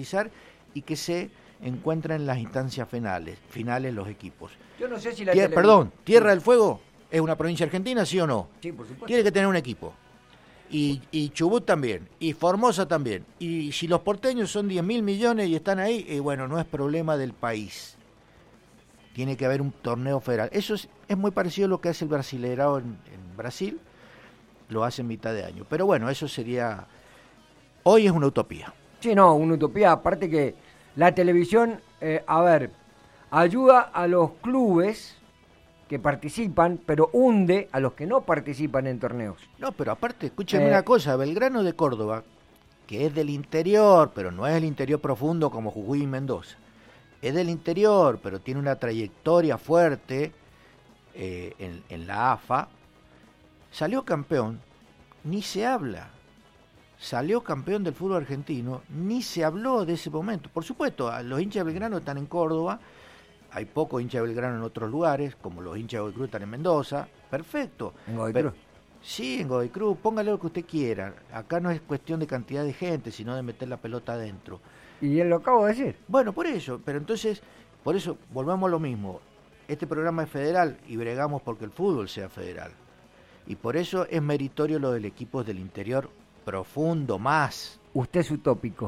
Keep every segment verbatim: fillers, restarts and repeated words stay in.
profesionalizar y que se encuentren en las instancias finales, finales los equipos. Yo no sé si la Tier, televis- Perdón, Tierra del Fuego es una provincia argentina, ¿sí o no? Sí, por supuesto. Tiene que tener un equipo. Y, y Chubut también, y Formosa también. Y si los porteños son diez mil millones y están ahí, eh, bueno, no es problema del país. Tiene que haber un torneo federal. Eso es, es muy parecido a lo que hace el Brasileirao en, en Brasil, lo hace en mitad de año. Pero bueno, eso sería... Hoy es una utopía. Sí, no, una utopía. Aparte que la televisión, eh, a ver, ayuda a los clubes que participan, pero hunde a los que no participan en torneos. No, pero aparte, escúcheme Eh, una cosa, Belgrano de Córdoba, que es del interior, pero no es el interior profundo como Jujuy y Mendoza. Es del interior, pero tiene una trayectoria fuerte eh, en, en la A F A. Salió campeón, ni se habla. Salió campeón del fútbol argentino, ni se habló de ese momento. Por supuesto, los hinchas de Belgrano están en Córdoba, hay pocos hinchas de Belgrano en otros lugares, como los hinchas de Godoy Cruz están en Mendoza. Perfecto. ¿En Godoy Pero- Cruz? Sí, en Godoy Cruz, póngale lo que usted quiera. Acá no es cuestión de cantidad de gente, sino de meter la pelota adentro. Y él lo acabo de decir. Bueno, por eso, pero entonces, por eso, volvamos a lo mismo. Este programa es federal y bregamos porque el fútbol sea federal. Y por eso es meritorio lo del equipo del interior profundo, más. Usted es utópico.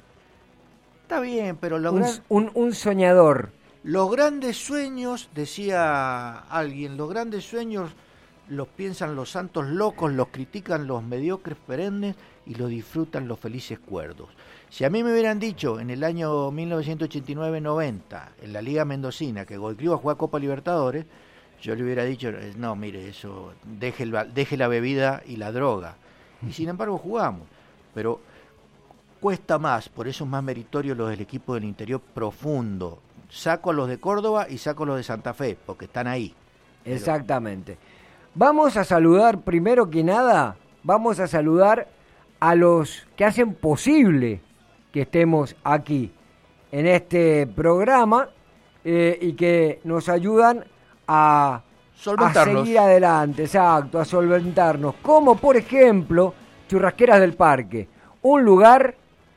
Está bien, pero los, Un, gran- un, un soñador. los grandes sueños, decía alguien, los grandes sueños los piensan los santos locos, los critican los mediocres perennes y los disfrutan los felices cuerdos. Si a mí me hubieran dicho en el año mil novecientos ochenta y nueve noventa, en la Liga Mendocina, que Godoy Cruz iba a jugar Copa Libertadores, yo le hubiera dicho, eh, no, mire, eso, deje, el, deje la bebida y la droga. Y sin embargo jugamos. Pero cuesta más, por eso es más meritorio los del equipo del interior profundo. Saco a los de Córdoba y saco a los de Santa Fe, porque están ahí. Pero- Exactamente. Vamos a saludar, primero que nada, vamos a saludar a los que hacen posible que estemos aquí en este programa eh, y que nos ayudan a, a Solventarnos. seguir adelante, exacto, a solventarnos. Como por ejemplo, Churrasqueras del Parque, un lugar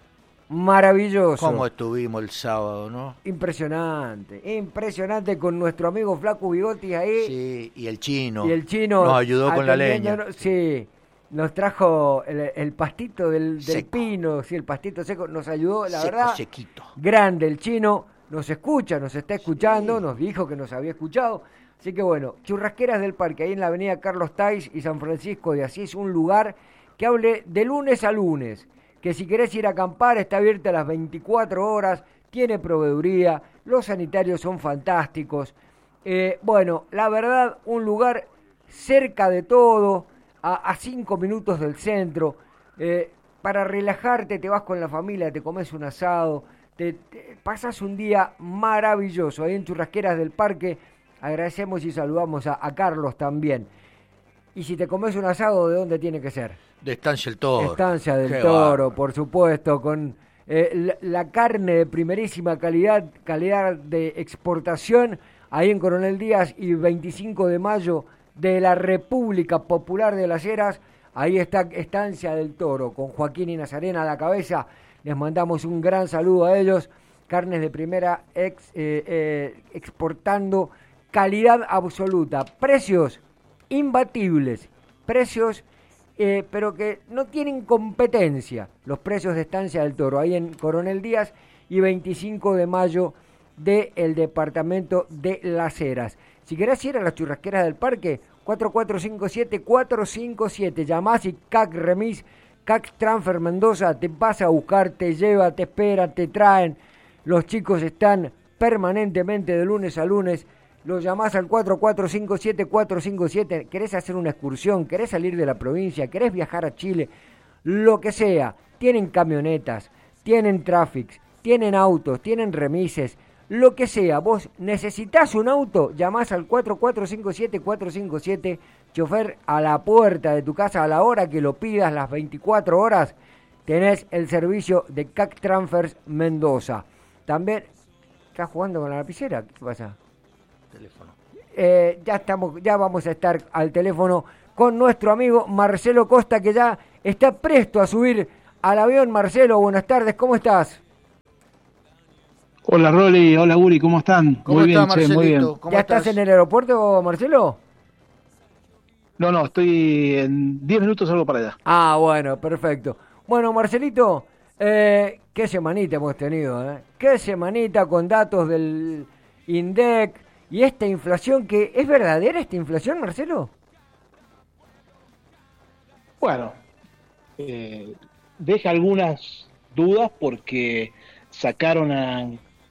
maravilloso. ¿Cómo estuvimos el sábado, no? Impresionante, impresionante con nuestro amigo Flaco Bigotti ahí. Sí, y el chino. Y el chino nos ayudó con la leña. atendiéndonos, Sí, nos trajo el, el pastito del, del Seco. pino, sí, el pastito seco, nos ayudó, la Seco, verdad, sequito. grande el chino, nos escucha, nos está escuchando, Sí. nos dijo que nos había escuchado, así que bueno, Churrasqueras del Parque, ahí en la avenida Carlos Tais y San Francisco de Asís, un lugar que hable de lunes a lunes, que si querés ir a acampar está abierta a las veinticuatro horas, tiene proveeduría, los sanitarios son fantásticos. Eh, bueno, la verdad, un lugar cerca de todo, a, a cinco minutos del centro. Eh, para relajarte, te vas con la familia, te comes un asado, te, te pasas un día maravilloso ahí en Churrasqueras del Parque. Agradecemos y saludamos a, a Carlos también. Y si te comes un asado, ¿de dónde tiene que ser? De Estancia el Toro. Estancia del Qué Toro, bárbaro. por supuesto, con eh, la, la carne de primerísima calidad, calidad de exportación, ahí en Coronel Díaz y veinticinco de mayo de la República Popular de las Heras. Ahí está Estancia del Toro, con Joaquín y Nazarena a la cabeza. Les mandamos un gran saludo a ellos. Carnes de primera ex, eh, eh, exportando calidad absoluta. Precios imbatibles. Precios Eh, pero que no tienen competencia, los precios de Estancia del Toro, ahí en Coronel Díaz y veinticinco de mayo del departamento de Las Heras. Si querés ir a las Churrasqueras del Parque, cuatro cuatro cinco siete cuatro cinco siete, llamás y C A C Remis, C A C Transfer Mendoza te pasa a buscar, te lleva, te espera, te traen. Los chicos están permanentemente de lunes a lunes. Lo llamás al cuatro cuatro cinco siete cuatro cinco siete, querés hacer una excursión, querés salir de la provincia, querés viajar a Chile, lo que sea. Tienen camionetas, tienen Traffics, tienen autos, tienen remises, lo que sea. Vos necesitas un auto, llamás al cuatro cuatro cinco siete cuatro cinco siete, chofer a la puerta de tu casa a la hora que lo pidas, las veinticuatro horas, tenés el servicio de C A C Transfers Mendoza. También, ¿estás jugando con la lapicera? ¿Qué pasa? Teléfono. Eh, ya estamos, ya vamos a estar al teléfono con nuestro amigo Marcelo Costa, que ya está presto a subir al avión. Marcelo, buenas tardes, ¿cómo estás? Hola Rolly, hola Uri, ¿cómo están? ¿Cómo Muy bien, está, che, muy bien. Marcelito? ¿Cómo ¿Ya estás estás? en el aeropuerto, Marcelo? No, no, estoy en diez minutos salgo para allá. Ah, bueno, perfecto. Bueno, Marcelito, eh, qué semanita hemos tenido, ¿eh? Qué semanita con datos del INDEC y esta inflación que... ¿Es verdadera esta inflación, Marcelo? Bueno, eh, deja algunas dudas porque sacaron a-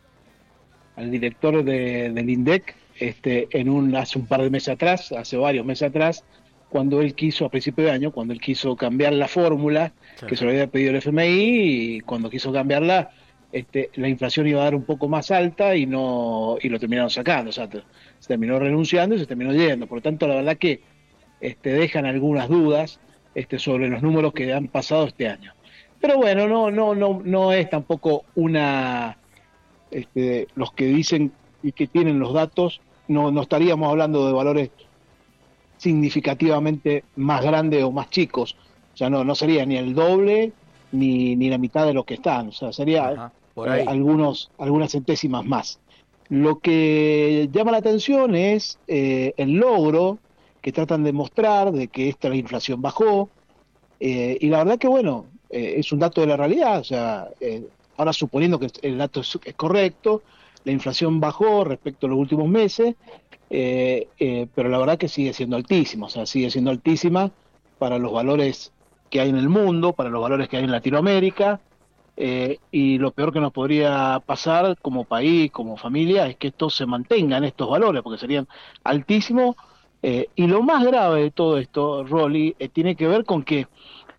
al director de- del INDEC este, en un, hace un par de meses atrás, hace varios meses atrás, cuando él quiso, a principio de año, cuando él quiso cambiar la fórmula Sí. que se lo había pedido el F M I, y cuando quiso cambiarla, este, la inflación iba a dar un poco más alta y no y lo terminaron sacando, o sea, te- se terminó renunciando y se terminó yendo. Por lo tanto, la verdad que este, dejan algunas dudas este, sobre los números que han pasado este año. Pero bueno, no, no, no, no es tampoco una este, los que dicen y que tienen los datos, no, no estaríamos hablando de valores significativamente más grandes o más chicos. O sea, no, no sería ni el doble ni, ni la mitad de lo que están. O sea, sería Ajá, por eh, ahí. algunos, algunas centésimas más. Lo que llama la atención es eh, el logro que tratan de mostrar de que esta la inflación bajó, eh, y la verdad que bueno, eh, es un dato de la realidad, o sea, eh, ahora suponiendo que el dato es, es correcto, la inflación bajó respecto a los últimos meses, eh, eh, pero la verdad que sigue siendo altísima, o sea, sigue siendo altísima para los valores que hay en el mundo, para los valores que hay en Latinoamérica, eh, y lo peor que nos podría pasar como país, como familia, es que esto se mantenga en estos valores, porque serían altísimos. Eh, y lo más grave de todo esto, Rolly, eh, tiene que ver con que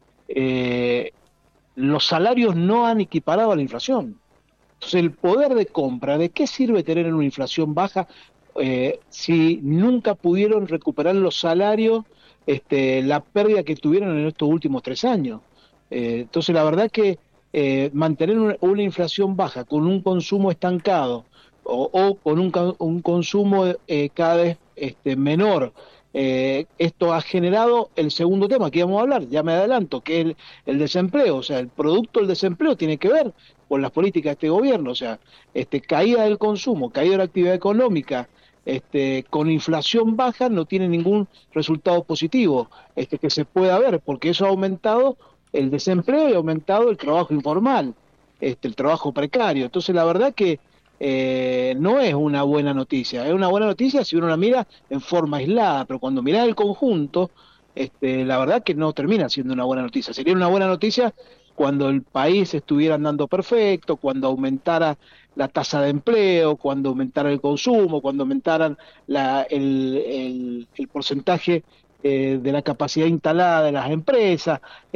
eh, los salarios no han equiparado a la inflación. Entonces, el poder de compra, ¿de qué sirve tener una inflación baja eh, si nunca pudieron recuperar los salarios, este, la pérdida que tuvieron en estos últimos tres años? Eh, entonces, la verdad que eh, mantener una, una inflación baja con un consumo estancado o, o con un, un consumo eh, cada vez este, menor, eh, esto ha generado el segundo tema que íbamos a hablar, ya me adelanto, que es el, el desempleo. O sea, el producto del desempleo tiene que ver con las políticas de este gobierno, o sea, este, caída del consumo, caída de la actividad económica, este, con inflación baja no tiene ningún resultado positivo este, que se pueda ver, porque eso ha aumentado el desempleo y ha aumentado el trabajo informal, este, el trabajo precario. Entonces, la verdad que eh, no es una buena noticia, es una buena noticia si uno la mira en forma aislada, pero cuando mira el conjunto, este, la verdad que no termina siendo una buena noticia. Sería una buena noticia cuando el país estuviera andando perfecto, cuando aumentara la tasa de empleo, cuando aumentara el consumo, cuando aumentaran la, el, el, el porcentaje eh, de la capacidad instalada de las empresas.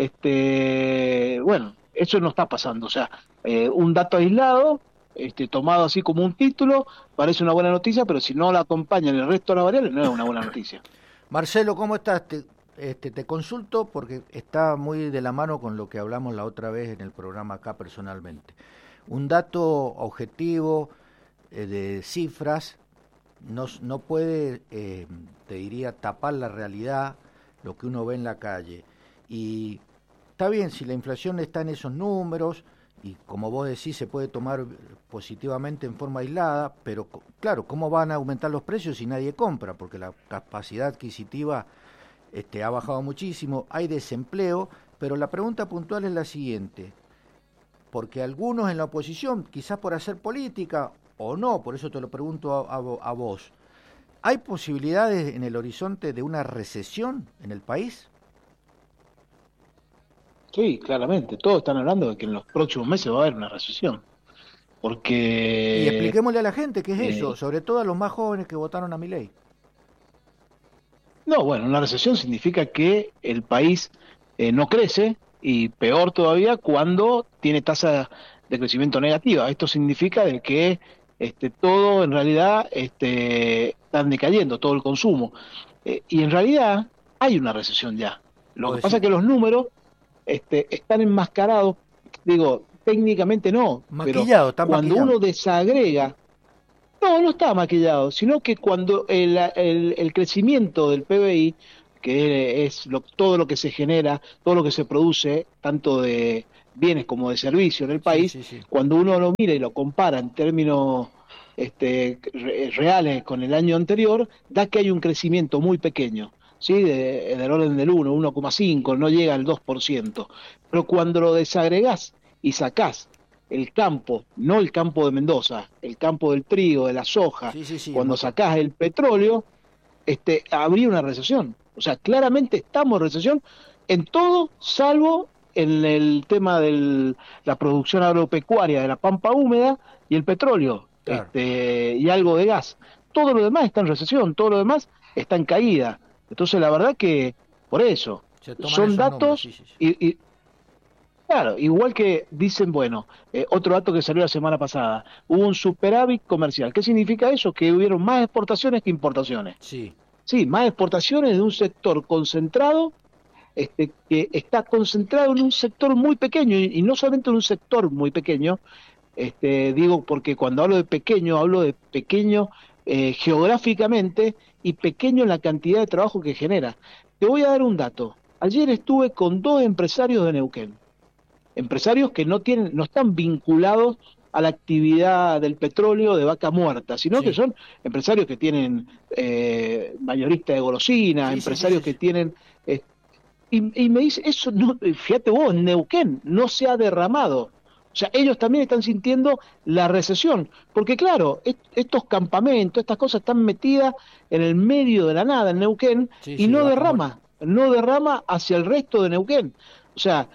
Este, bueno, eso no está pasando. O sea, eh, un dato aislado, este, tomado así como un título, parece una buena noticia, pero si no la acompaña en el resto de las variables, no es una buena noticia. Marcelo, ¿cómo estás? Te, este, te consulto porque está muy de la mano con lo que hablamos la otra vez en el programa acá personalmente. Un dato objetivo eh, de cifras no, no puede, eh, te diría, tapar la realidad, lo que uno ve en la calle. Y está bien, si la inflación está en esos números, y como vos decís, se puede tomar positivamente en forma aislada, pero claro, ¿cómo van a aumentar los precios si nadie compra? Porque la capacidad adquisitiva este, ha bajado muchísimo, hay desempleo, pero la pregunta puntual es la siguiente, porque algunos en la oposición, quizás por hacer política o no, por eso te lo pregunto a, a, a vos, ¿hay posibilidades en el horizonte de una recesión en el país? Sí, claramente, todos están hablando de que en los próximos meses va a haber una recesión, Y porque expliquémosle a la gente qué es eso, eh, sobre todo a los más jóvenes que votaron a Milei. no, bueno, una recesión significa que el país eh, no crece, y peor todavía cuando tiene tasa de crecimiento negativa. Esto significa de que este, todo en realidad este, está decayendo, todo el consumo. Eh, y en realidad hay una recesión ya. Lo Vos que pasa es decís, que los números este, están enmascarados, digo, técnicamente no, pero maquillado, está cuando maquillado. uno desagrega, no, no está maquillado, sino que cuando el, el, el crecimiento del P B I, que es lo, todo lo que se genera, todo lo que se produce, tanto de, bienes como de servicio en el país, sí, sí, sí. cuando uno lo mira y lo compara en términos este, re- reales con el año anterior, da que hay un crecimiento muy pequeño, ¿sí? De- del orden del uno, uno coma cinco, no llega al dos por ciento. Pero cuando lo desagregás y sacás el campo, no el campo de Mendoza, el campo del trigo, de la soja, Sí, sí, sí, cuando motor. sacás el petróleo, este, habría una recesión. O sea, claramente estamos en recesión en todo, salvo en el tema de la producción agropecuaria de la pampa húmeda y el petróleo, Claro. este, y algo de gas. Todo lo demás está en recesión, todo lo demás está en caída. Entonces, la verdad que por eso Se toman son esos números, sí, datos sí, sí. y, y claro, igual que dicen, bueno, eh, otro dato que salió la semana pasada, hubo un superávit comercial. ¿Qué significa eso? Que hubieron más exportaciones que importaciones. Sí, Sí, más exportaciones de un sector concentrado, este, que está concentrado en un sector muy pequeño, y, y no solamente en un sector muy pequeño, este, digo porque cuando hablo de pequeño, hablo de pequeño eh, geográficamente y pequeño en la cantidad de trabajo que genera. Te voy a dar un dato. Ayer estuve con dos empresarios de Neuquén, empresarios que no tienen, no están vinculados a la actividad del petróleo de Vaca Muerta, sino que sí, son empresarios que tienen eh, mayorista de golosinas, sí, sí, sí, sí, empresarios que sí. tienen eh, y, y me dice, eso no, fíjate vos, en Neuquén no se ha derramado. O sea, ellos también están sintiendo la recesión, porque claro, est- estos campamentos, estas cosas están metidas en el medio de la nada en Neuquén Sí, y sí, de no vaca muerta. derrama, no derrama hacia el resto de Neuquén. O sea,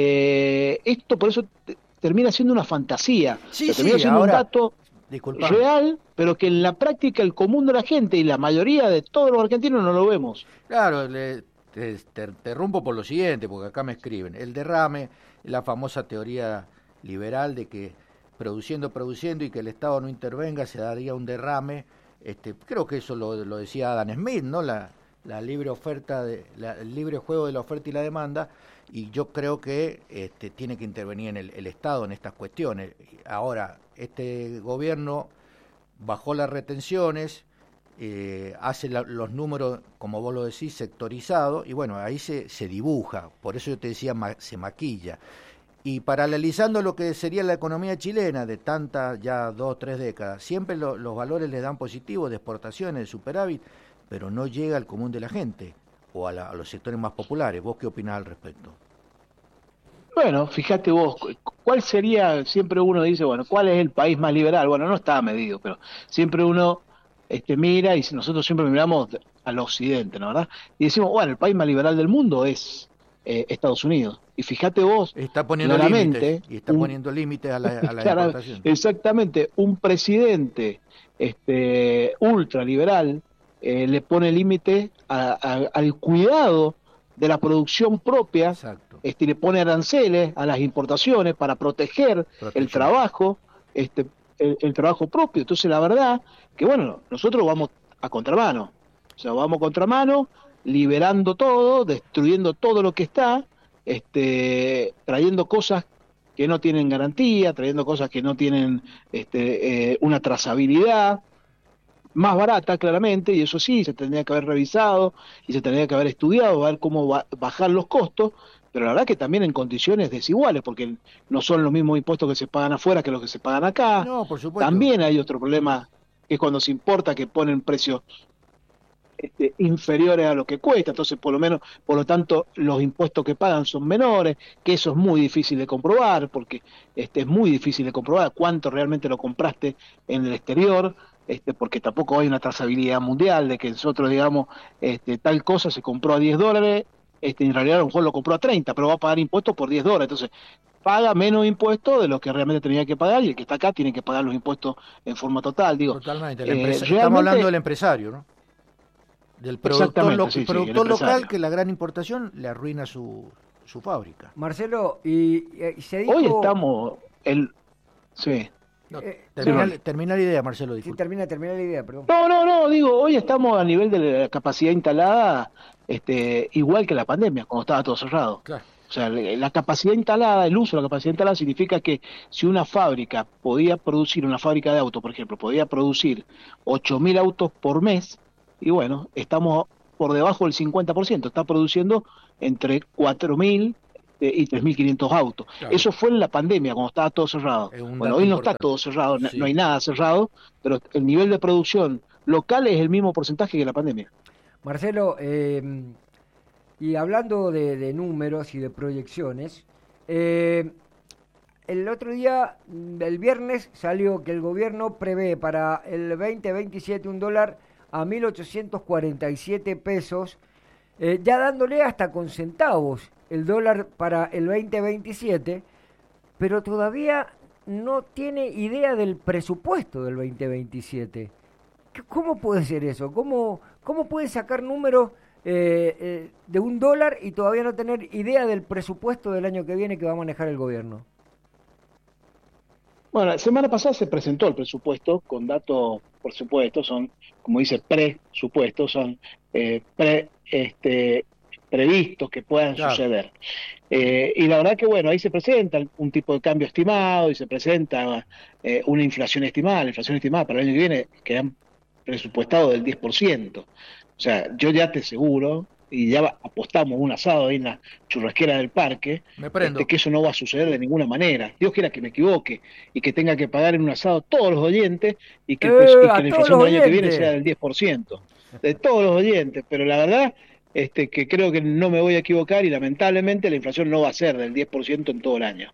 eh, esto por eso te- termina siendo una fantasía, o Sí, sea, termina sí, siendo un ahora, dato disculpame. real, pero que en la práctica el común de la gente y la mayoría de todos los argentinos no lo vemos. Claro, le, te, te, te rompo por lo siguiente, porque acá me escriben. El derrame, la famosa teoría liberal de que produciendo, produciendo y que el Estado no intervenga se daría un derrame. Este, creo que eso lo, lo decía Adam Smith, ¿no? La, la libre oferta, de, la, el libre juego de la oferta y la demanda. Y yo creo que este, tiene que intervenir en el, el Estado en estas cuestiones. Ahora, este gobierno bajó las retenciones, eh, hace la, los números, como vos lo decís, sectorizados, y bueno, ahí se, se dibuja, por eso yo te decía, ma, se maquilla. Y paralelizando lo que sería la economía chilena de tantas, ya dos, tres décadas, siempre lo, los valores le dan positivos de exportaciones, de superávit, pero no llega al común de la gente o a, la, a los sectores más populares. ¿Vos qué opinás al respecto? Bueno, fíjate vos, cu- ¿cuál sería, siempre uno dice, bueno, ¿cuál es el país más liberal? Bueno, no está medido, pero siempre uno este, mira y nosotros siempre miramos al occidente, ¿no? ¿Verdad? Y decimos, bueno, el país más liberal del mundo es eh, Estados Unidos. Y fíjate vos, Está poniendo límites, claramente, y está un, poniendo límites a la, a la clara- importación. exactamente, un presidente este, ultraliberal eh, le pone límite a- a- al cuidado de la producción propia, Exacto, este, y le pone aranceles a las importaciones para proteger el proteger. trabajo, este, el, el trabajo propio. Entonces, la verdad que, bueno, nosotros vamos a contramano, o sea, vamos a contramano, liberando todo, destruyendo todo lo que está, este, trayendo cosas que no tienen garantía, trayendo cosas que no tienen este, eh, una trazabilidad, más barata claramente, y eso sí, se tendría que haber revisado y se tendría que haber estudiado, a ver cómo ba- bajar los costos, pero la verdad que también en condiciones desiguales, porque no son los mismos impuestos que se pagan afuera que los que se pagan acá. No, por supuesto. También hay otro problema, que es cuando se importa, que ponen precios este, inferiores a lo que cuesta, entonces por lo menos, por lo tanto, los impuestos que pagan son menores, que eso es muy difícil de comprobar, porque este, es muy difícil de comprobar cuánto realmente lo compraste en el exterior, este, porque tampoco hay una trazabilidad mundial de que nosotros digamos, este, tal cosa se compró a diez dólares, este, en realidad a lo mejor lo compró a treinta, pero va a pagar impuestos por diez dólares, entonces paga menos impuestos de los que realmente tenía que pagar y el que está acá tiene que pagar los impuestos en forma total, digo, Totalmente. El eh, empresa- estamos hablando realmente, del empresario, ¿no? Del productor, exactamente, lo- sí, sí, el productor local empresario. que la gran importación le arruina su, su fábrica. Marcelo, y, y se Hoy dijo... estamos, el, sí, No, eh, termina, no, sí. termina la idea, Marcelo, sí, disculpe. termina, termina la idea, perdón. No, no, no, digo, hoy estamos a nivel de la capacidad instalada, este, igual que la pandemia, cuando estaba todo cerrado. Claro, O sea, le- la capacidad instalada, el uso de la capacidad instalada significa que si una fábrica podía producir, una fábrica de autos, por ejemplo, podía producir ocho mil autos por mes, y bueno, estamos por debajo del cincuenta por ciento, está produciendo entre cuatro mil eh, y tres mil quinientos autos. Claro. Eso fue en la pandemia, cuando estaba todo cerrado. Bueno, hoy no importante. Está todo cerrado, sí. no hay nada cerrado, pero el nivel de producción local es el mismo porcentaje que la pandemia. Marcelo, eh, y hablando de, de números y de proyecciones, eh, el otro día, el viernes, salió que el gobierno prevé para el veinte veintisiete un dólar a mil ochocientos cuarenta y siete pesos, eh, ya dándole hasta con centavos el dólar para el veinte veintisiete, pero todavía no tiene idea del presupuesto del veinte veintisiete. ¿Cómo puede ser eso? ¿Cómo, cómo puede sacar números eh, eh, de un dólar y todavía no tener idea del presupuesto del año que viene que va a manejar el gobierno? Bueno, la semana pasada se presentó el presupuesto con datos, por supuesto, son, como dice, presupuestos, son eh, pre, este, previstos que puedan claro. suceder. Eh, y la verdad que, bueno, ahí se presenta un tipo de cambio estimado y se presenta eh, una inflación estimada. La inflación estimada para el año que viene quedan presupuestado del diez por ciento. O sea, yo ya te aseguro, y ya apostamos un asado ahí en la churrasquera del parque, este, que eso no va a suceder de ninguna manera. Dios quiera que me equivoque y que tenga que pagar en un asado todos los oyentes y que, eh, pues, y que la inflación del año que viene sea del diez por ciento. De todos los oyentes, pero la verdad este, que creo que no me voy a equivocar y lamentablemente la inflación no va a ser del diez por ciento en todo el año.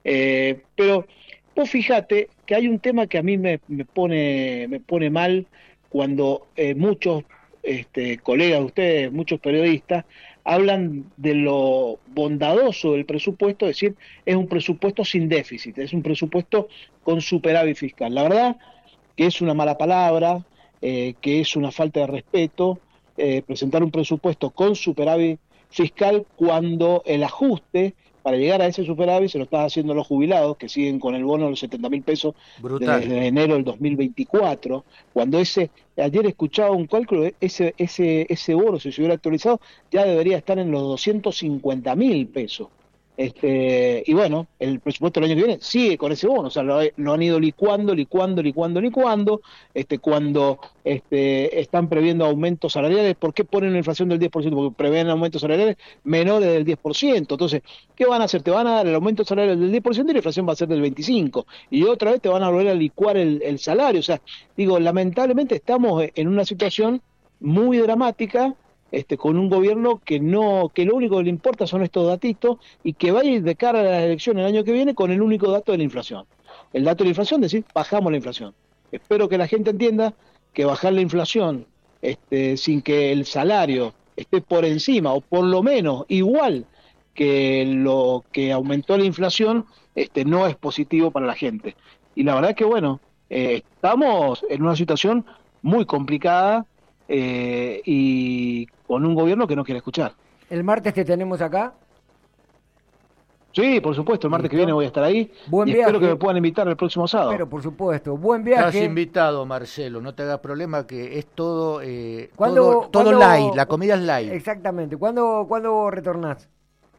Eh, pero vos fíjate que hay un tema que a mí me, me, pone, me pone mal cuando eh, muchos Este, colegas de ustedes, muchos periodistas, hablan de lo bondadoso del presupuesto, es decir, es un presupuesto sin déficit, es un presupuesto con superávit fiscal. La verdad que es una mala palabra, eh, que es una falta de respeto eh, presentar un presupuesto con superávit fiscal cuando el ajuste para llegar a ese superávit se lo están haciendo los jubilados, que siguen con el bono de los setenta mil pesos Brutal. Desde enero del dos mil veinticuatro, cuando ese, ayer escuchaba un cálculo, ese, ese, ese bono, si se hubiera actualizado, ya debería estar en los doscientos cincuenta mil pesos. Este, y bueno, el presupuesto del año que viene sigue con ese bono, o sea, lo, lo han ido licuando, licuando, licuando, licuando, este, cuando este, están previendo aumentos salariales. ¿Por qué ponen una inflación del diez por ciento? Porque prevén aumentos salariales menores del diez por ciento, entonces, ¿qué van a hacer? Te van a dar el aumento salarial del diez por ciento y la inflación va a ser del veinticinco por ciento, y otra vez te van a volver a licuar el, el salario, o sea, digo, lamentablemente estamos en una situación muy dramática, Este, con un gobierno que no, que lo único que le importa son estos datitos y que va a ir de cara a las elecciones el año que viene con el único dato de la inflación. El dato de la inflación es decir, bajamos la inflación. Espero que la gente entienda que bajar la inflación este, sin que el salario esté por encima o por lo menos igual que lo que aumentó la inflación, este, no es positivo para la gente. Y la verdad que bueno, eh, estamos en una situación muy complicada eh, y con un gobierno que no quiere escuchar. ¿El martes te tenemos acá? Sí, por supuesto, el martes ¿Listo? Que viene voy a estar ahí. Buen y viaje. Espero que me puedan invitar el próximo sábado. Pero por supuesto, buen viaje. Estás invitado, Marcelo, no te hagas problema que es todo eh, todo, todo light, la comida es light. Exactamente. ¿Cuándo, ¿cuándo retornás?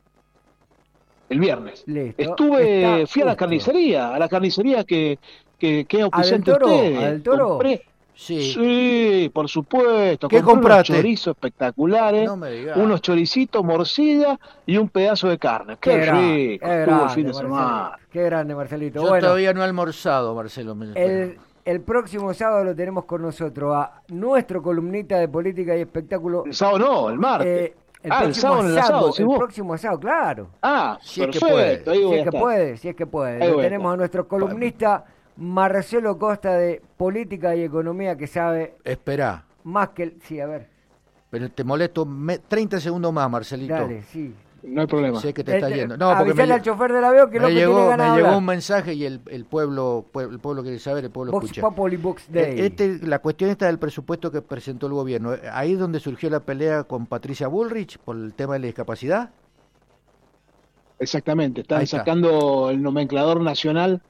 El viernes. Listo. Estuve, Está fui a la carnicería, a la carnicería que que, que auspiciante ustedes. ¿Al Toro? Compré, Sí. sí, por supuesto. ¿Qué compraste? Unos chorizos espectaculares, no me digas. Unos choricitos, morcilla y un pedazo de carne. Qué, qué rico, qué grande, el fin de semana. Qué grande, Marcelito. Yo bueno, todavía no he almorzado, Marcelo. El, el próximo sábado lo tenemos con nosotros a nuestro columnista de política y espectáculo. El sábado no, el martes. Eh, el ah, próximo el sábado, asado, el, asado, ¿sí el próximo asado, claro. Ah, si perfecto. Es que puede. Ahí voy si a es que estar. puede, si es que puede. Ahí Lo tenemos a, a nuestro columnista Marcelo Costa de Política y Economía, que sabe... Esperá. Más que... El, sí, a ver. Pero te molesto me, treinta segundos más, Marcelito. Dale, sí. No hay problema. Sé que te está eh, yendo. No, porque avisale me, al chofer del avión que lo que llegó, tiene ganas me de llegó hablar. un mensaje y el, el pueblo el pueblo quiere saber, el pueblo Vox escucha. Populi Vox Day. Este, la cuestión está del presupuesto que presentó el gobierno. Ahí es donde surgió la pelea con Patricia Bullrich por el tema de la discapacidad. Exactamente. Están está. sacando el nomenclador nacional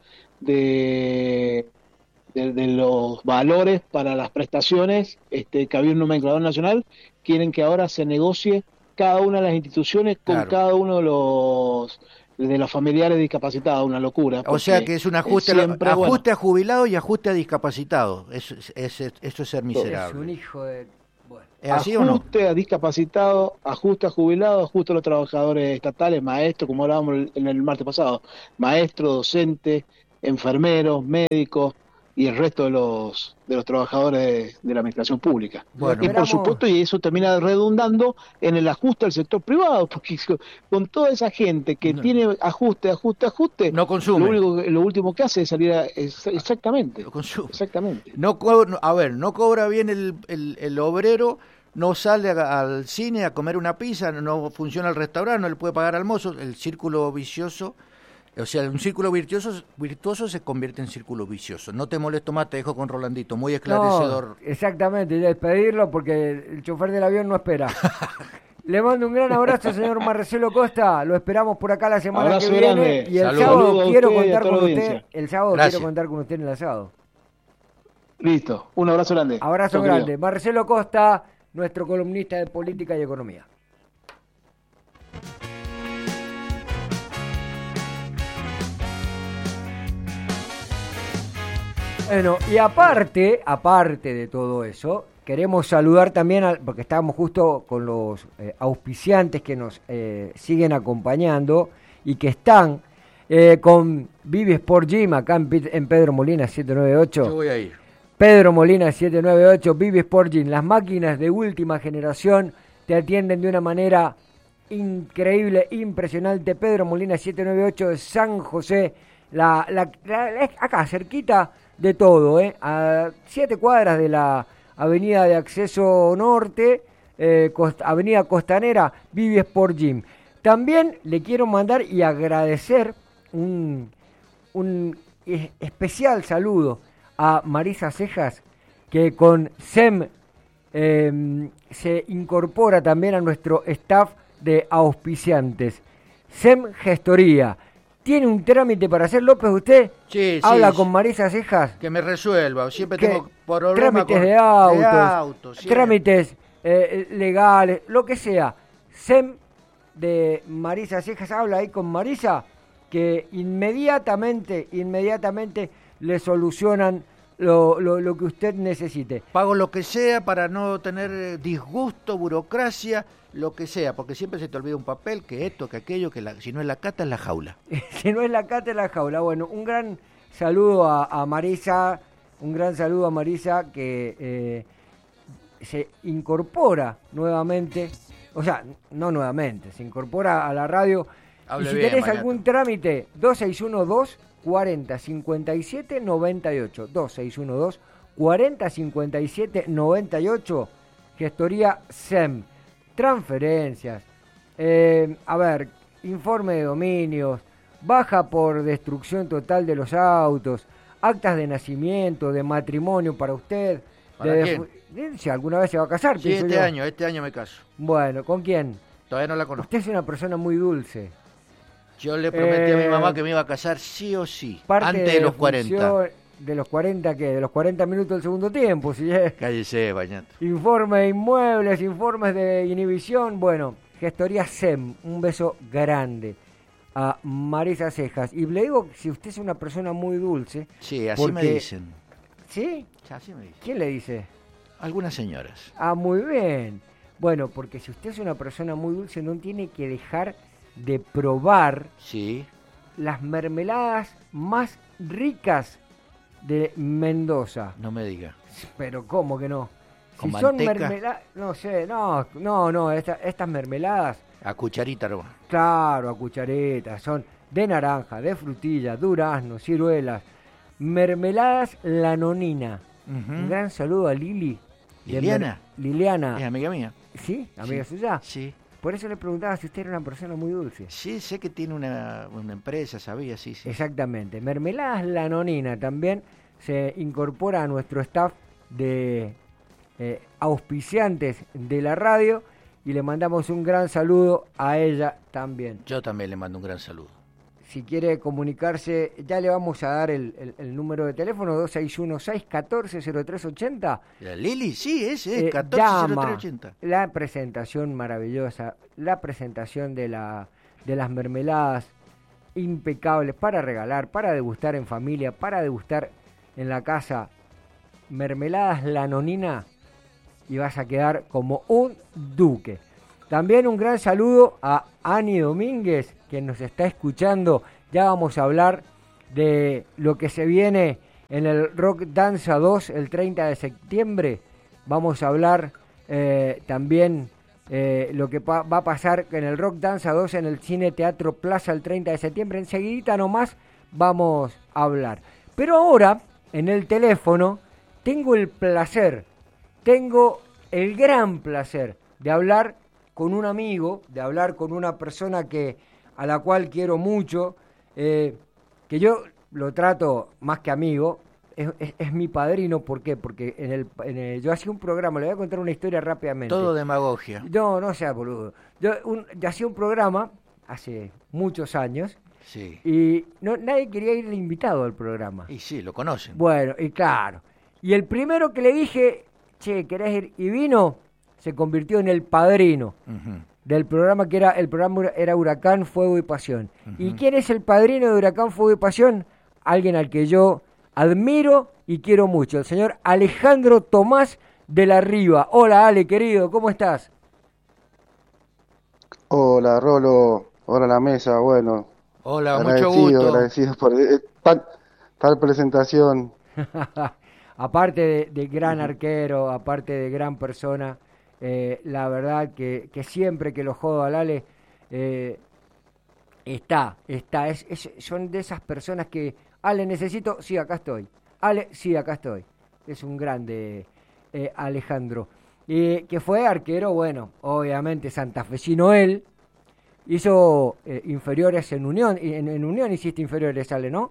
de... De, de los valores para las prestaciones, este, que había un nomenclador nacional, quieren que ahora se negocie cada una de las instituciones con claro. cada uno de los de los familiares discapacitados, una locura. O sea que es un ajuste, siempre, a, ajuste bueno, a jubilados y ajuste a discapacitados. Eso es, es, eso es ser miserable. Es un hijo de... Bueno. ¿Es así o no? Ajuste a discapacitados, ajuste a jubilados, ajuste a los trabajadores estatales, maestros, como hablábamos el- en el martes pasado, maestros, docentes, enfermeros, médicos y el resto de los de los trabajadores de la administración pública. Bueno, Y por Esperamos- supuesto, y eso termina redundando en el ajuste al sector privado, porque con toda esa gente que No. tiene ajuste, ajuste, ajuste, No consume. lo único que- lo último que hace es salir a, es- exactamente, Lo consume. exactamente. No co- no- a ver, no cobra bien el, el, el obrero, no sale a- al cine a comer una pizza, no funciona el restaurante, no le puede pagar al mozo, el círculo vicioso, o sea, un círculo virtuoso, virtuoso se convierte en círculo vicioso. No te molesto más, te dejo con Rolandito, muy esclarecedor. No, exactamente, y despedirlo porque el chofer del avión no espera. Le mando un gran abrazo, señor Marcelo Costa. Lo esperamos por acá la semana Abrazo que viene. grande. Y el Saludos. sábado Saludos a quiero usted y a contar toda con la usted. audiencia. El sábado Gracias. quiero contar con usted en el asado. Listo, un abrazo grande. Abrazo Chau, grande. querido. Marcelo Costa, nuestro columnista de política y economía. Bueno, y aparte, aparte de todo eso, queremos saludar también, al, porque estábamos justo con los eh, auspiciantes que nos eh, siguen acompañando y que están eh, con Vivi Sport Gym acá en, Pit- en Pedro Molina siete nueve ocho. Yo voy a ir. Pedro Molina siete nueve ocho, Vivi Sport Gym. Las máquinas de última generación te atienden de una manera increíble, impresionante. Pedro Molina siete nueve ocho de San José, la, la, la- la- acá cerquita de todo, ¿eh? A siete cuadras de la avenida de acceso norte, eh, cost- avenida costanera, Vivi Sport Gym. También le quiero mandar y agradecer un, un es- especial saludo a Marisa Cejas, que con S E M eh, se incorpora también a nuestro staff de auspiciantes. S E M Gestoría. ¿Tiene un trámite para hacer, López, usted? Sí, Habla sí, con Marisa Cejas. que me resuelva. Siempre Que tengo problemas trámites con de autos, de autos, siempre. trámites eh, legales, lo que sea. S E M de Marisa Cejas, habla ahí con Marisa, que inmediatamente, inmediatamente le solucionan lo, lo, lo que usted necesite. Pago lo que sea para no tener eh, disgusto, burocracia, lo que sea, porque siempre se te olvida un papel, que esto, que aquello, que la, si no es la cata, es la jaula. Si no es la cata, es la jaula. Bueno, un gran saludo a, a Marisa, un gran saludo a Marisa que eh, se incorpora nuevamente, o sea, no nuevamente, se incorpora a la radio. Hable y si bien, tenés Mariano. algún trámite, dos seis uno dos, cuarenta, cincuenta y siete, noventa y ocho, dos seis uno dos, cuarenta, cincuenta y siete, noventa y ocho, gestoría S E M, transferencias, eh, a ver, informe de dominios, baja por destrucción total de los autos, actas de nacimiento, de matrimonio para usted. ¿Para de quién? defu- Si alguna vez se va a casar, Sí, pienso este yo. año, este año me caso. Bueno, ¿con quién? Todavía no la conozco. Usted es una persona muy dulce. Yo le prometí a mi Eh, mamá que me iba a casar sí o sí, Parte antes de los cuarenta. función- ¿De los cuarenta qué? De los cuarenta minutos del segundo tiempo, si es. Cállese, bañato. Informe de inmuebles, informes de inhibición. Bueno, gestoría S E M, un beso grande a Marisa Cejas. Y le digo, si usted es una persona muy dulce, Sí, así Porque- me dicen. ¿sí? Sí, así me dicen. ¿Quién le dice? Algunas señoras. Ah, muy bien. Bueno, porque si usted es una persona muy dulce, no tiene que dejar de probar Sí. las mermeladas más ricas de Mendoza. No me diga. Pero ¿cómo que no? ¿Con Si son manteca? mermeladas, no sé, no, no, no, esta- estas mermeladas, A cucharita, no. claro, a cucharitas, son de naranja, de frutilla, durazno, ciruelas, mermeladas La Nonina. Ujú. Un gran saludo a Lili. de ¿Liliana? Mer- Liliana. Es amiga mía. ¿Sí? ¿Amiga Sí. suya? Sí. Por eso le preguntaba si usted era una persona muy dulce. Sí, sé que tiene una, una empresa, sabía, sí, sí. Exactamente. Mermeladas La Nonina también se incorpora a nuestro staff de eh, auspiciantes de la radio y le mandamos un gran saludo a ella también. Yo también le mando un gran saludo. Si quiere comunicarse, ya le vamos a dar el, el- el número de teléfono dos seis uno seis, uno cuatro cero tres ocho cero. ¿La Lili? Sí, ese, Eh, catorce cero tres llama. ochenta. La presentación maravillosa, la presentación de, la, de las mermeladas impecables para regalar, para degustar en familia, para degustar en la casa. Mermeladas La Nonina, y vas a quedar como un duque. También un gran saludo a Ani Domínguez, que nos está escuchando. Ya vamos a hablar de lo que se viene en el Rock Danza dos el treinta de septiembre. Vamos a hablar eh, también eh, lo que pa- va a pasar en el Rock Danza dos en el Cine Teatro Plaza el treinta de septiembre. Enseguidita nomás vamos a hablar. Pero ahora, en el teléfono, tengo el placer, tengo el gran placer de hablar con un amigo, de hablar con una persona que a la cual quiero mucho, eh, que yo lo trato más que amigo, es, es, es mi padrino. ¿Por qué? Porque en el, en el, yo hacía un programa, le voy a contar una historia rápidamente. Todo demagogia. No, no sea boludo. Yo, un, yo hacía un programa hace muchos años, Sí. y no, nadie quería ir de invitado al programa. Y sí, lo conocen. Bueno, y claro. Y el primero que le dije, che, ¿querés ir? Y vino, se convirtió en el padrino Uh-huh. del programa, que era, el programa era Huracán, Fuego y Pasión. Uh-huh. ¿Y quién es el padrino de Huracán, Fuego y Pasión? Alguien al que yo admiro y quiero mucho, el señor Alejandro Tomás de la Riva. Hola, Ale, querido, ¿cómo estás? Hola, Rolo. Hola, la mesa. Bueno, Hola, mucho agradecido, gusto. agradecido por eh, tal, tal presentación. Aparte de, de gran arquero, aparte de gran persona, eh, la verdad que, que siempre que lo jodo al Ale, eh, está, está, es, es- son de esas personas que, Ale, necesito, sí, acá estoy. Ale, sí, acá estoy. Es un grande, eh, Alejandro. Y que fue arquero, bueno, obviamente santafesino él, hizo eh, inferiores en Unión, y en, en Unión hiciste inferiores, Ale, ¿no?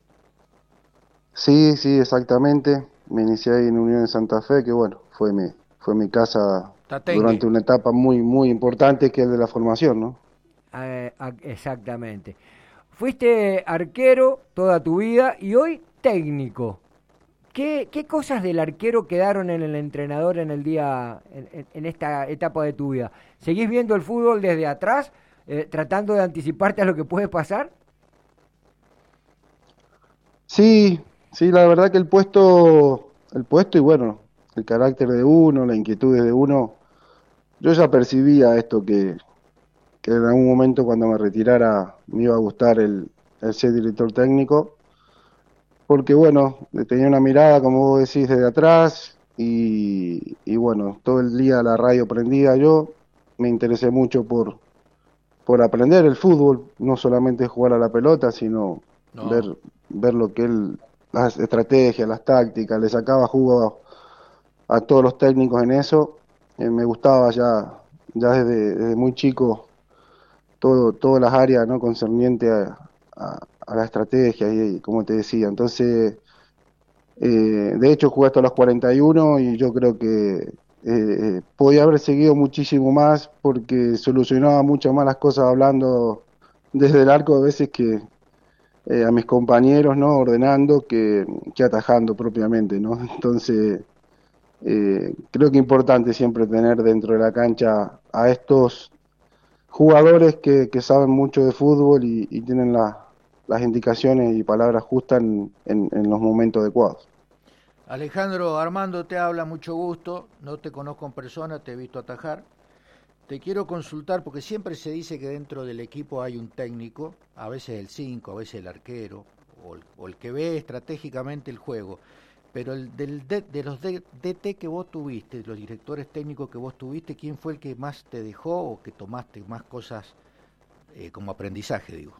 Sí, sí, exactamente. Me inicié ahí en Unión de Santa Fe, que bueno, fue mi, fue mi casa Tatengue. durante una etapa muy, muy importante que es de la formación, ¿no? Eh, a- exactamente. Fuiste arquero toda tu vida y hoy técnico. ¿Qué, qué cosas del arquero quedaron en el entrenador en el día, en, en- en esta etapa de tu vida? ¿Seguís viendo el fútbol desde atrás, eh, tratando de anticiparte a lo que puede pasar? Sí, sí, la verdad que el puesto, el puesto y bueno, el carácter de uno, las inquietudes de uno, yo ya percibía esto que, que en algún momento cuando me retirara me iba a gustar el, el ser director técnico. Porque bueno, tenía una mirada, como vos decís, desde atrás y, y bueno, todo el día la radio prendida yo, me interesé mucho por, por aprender el fútbol, no solamente jugar a la pelota, sino ver, No. ver lo que él, las estrategias, las tácticas, le sacaba jugo a, a todos los técnicos en eso. Eh, me gustaba ya, ya desde, desde muy chico todo, todas las áreas, ¿no?, concernientes a, a, a la estrategia y, y como te decía, entonces... Eh, de hecho, jugué hasta los cuarenta y uno y yo creo que eh, podía haber seguido muchísimo más porque solucionaba mucho más las cosas hablando desde el arco a veces que eh, a mis compañeros, ¿no?, ordenando que, que atajando propiamente, ¿no? Entonces, eh, creo que es importante siempre tener dentro de la cancha a estos jugadores que, que saben mucho de fútbol y, y tienen la- las indicaciones y palabras justas en en- en los momentos adecuados. Alejandro, Armando te habla, mucho gusto. No te conozco en persona, te he visto atajar. Te quiero consultar porque siempre se dice que dentro del equipo hay un técnico, a veces el cinco, a veces el arquero, o el, o el que ve estratégicamente el juego. Pero el del D- de los D- DT que vos tuviste, los directores técnicos que vos tuviste, ¿quién fue el que más te dejó o que tomaste más cosas eh, como aprendizaje, digo?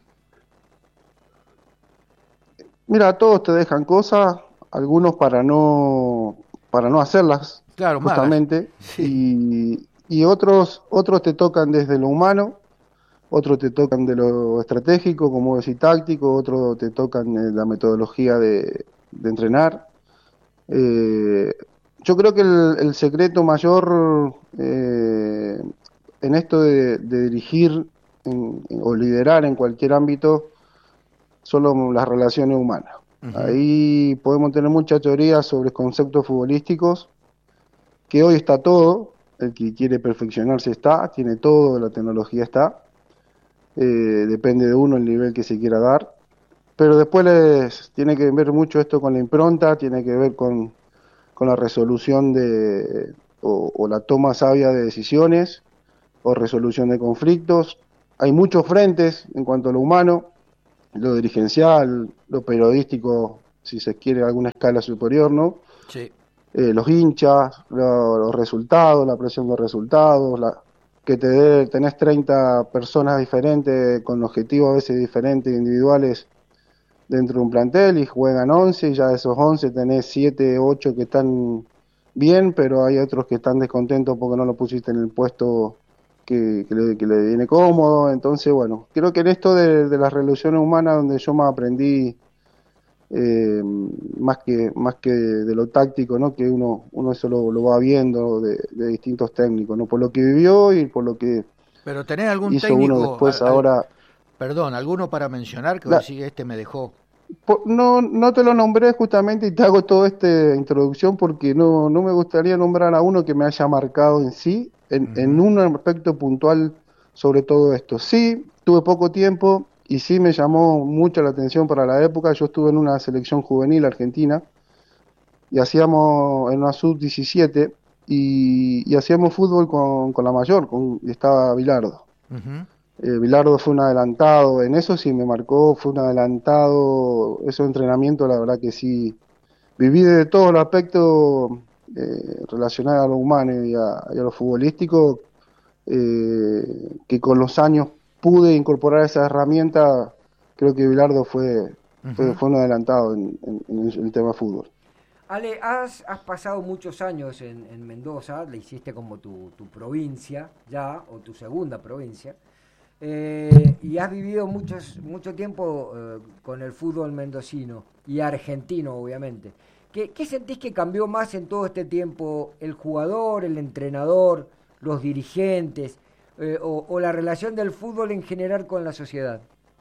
Mira, todos te dejan cosas, algunos para no, para no hacerlas, Claro, malas. justamente, Sí. y, y otros, otros te tocan desde lo humano, otros te tocan de lo estratégico, como decir táctico, otros te tocan eh, la metodología de, de entrenar. Eh, yo creo que el, el secreto mayor eh, en esto de, de dirigir en- o liderar en cualquier ámbito son lo- las relaciones humanas. Ujú. Ahí podemos tener muchas teorías sobre conceptos futbolísticos, que hoy está todo, el que quiere perfeccionarse está, tiene todo, la tecnología está, eh, depende de uno el nivel que se quiera dar, pero después les, tiene que ver mucho esto con la impronta, tiene que ver con, con la resolución de, o, o la toma sabia de decisiones o resolución de conflictos. Hay muchos frentes en cuanto a lo humano, lo dirigencial, lo periodístico, si se quiere a alguna escala superior, ¿no? Sí. Eh, los hinchas, lo, los resultados, la presión de resultados, la, que te dé, tenés treinta personas diferentes, con objetivos a veces diferentes, individuales, dentro de un plantel, y juegan once, y ya de esos once tenés siete, ocho que están bien, pero hay otros que están descontentos porque no lo pusiste en el puesto que, que, le, que le viene cómodo. Entonces, bueno, creo que en esto de, de las relaciones humanas, donde yo más aprendí, eh, más que más que de lo táctico, ¿no? Que uno uno eso lo, lo va viendo de, de distintos técnicos, ¿no? Por lo que vivió y por lo que Pero ¿tenés algún hizo uno técnico, al, después al, ahora. perdón, alguno para mencionar que vos La, decís, este me dejó? por, no no te lo nombré justamente y te hago toda esta introducción porque no no me gustaría nombrar a uno que me haya marcado en sí, en, Uh-huh. en un aspecto puntual sobre todo esto. Sí, tuve poco tiempo y sí me llamó mucho la atención para la época. Yo estuve en una selección juvenil argentina y hacíamos en una sub diecisiete y, y hacíamos fútbol con, con la mayor, con, y estaba Bilardo. Uh-huh. Eh, Bilardo fue un adelantado, en eso sí me marcó, fue un adelantado, esos entrenamientos la verdad que sí, viví de todos los aspectos eh, relacionados a lo humano y a, y a lo futbolístico, eh, que con los años pude incorporar esa herramienta. Creo que Bilardo fue, uh-huh. fue, fue un adelantado en, en, en el tema fútbol. Ale, has, has pasado muchos años en, en Mendoza, le hiciste como tu, tu provincia ya, o tu segunda provincia, eh, y has vivido muchos, mucho tiempo eh, con el fútbol mendocino y argentino, obviamente. ¿Qué, ¿Qué sentís que cambió más en todo este tiempo? ¿El jugador, el entrenador, los dirigentes, eh, o, o la relación del fútbol en general con la sociedad?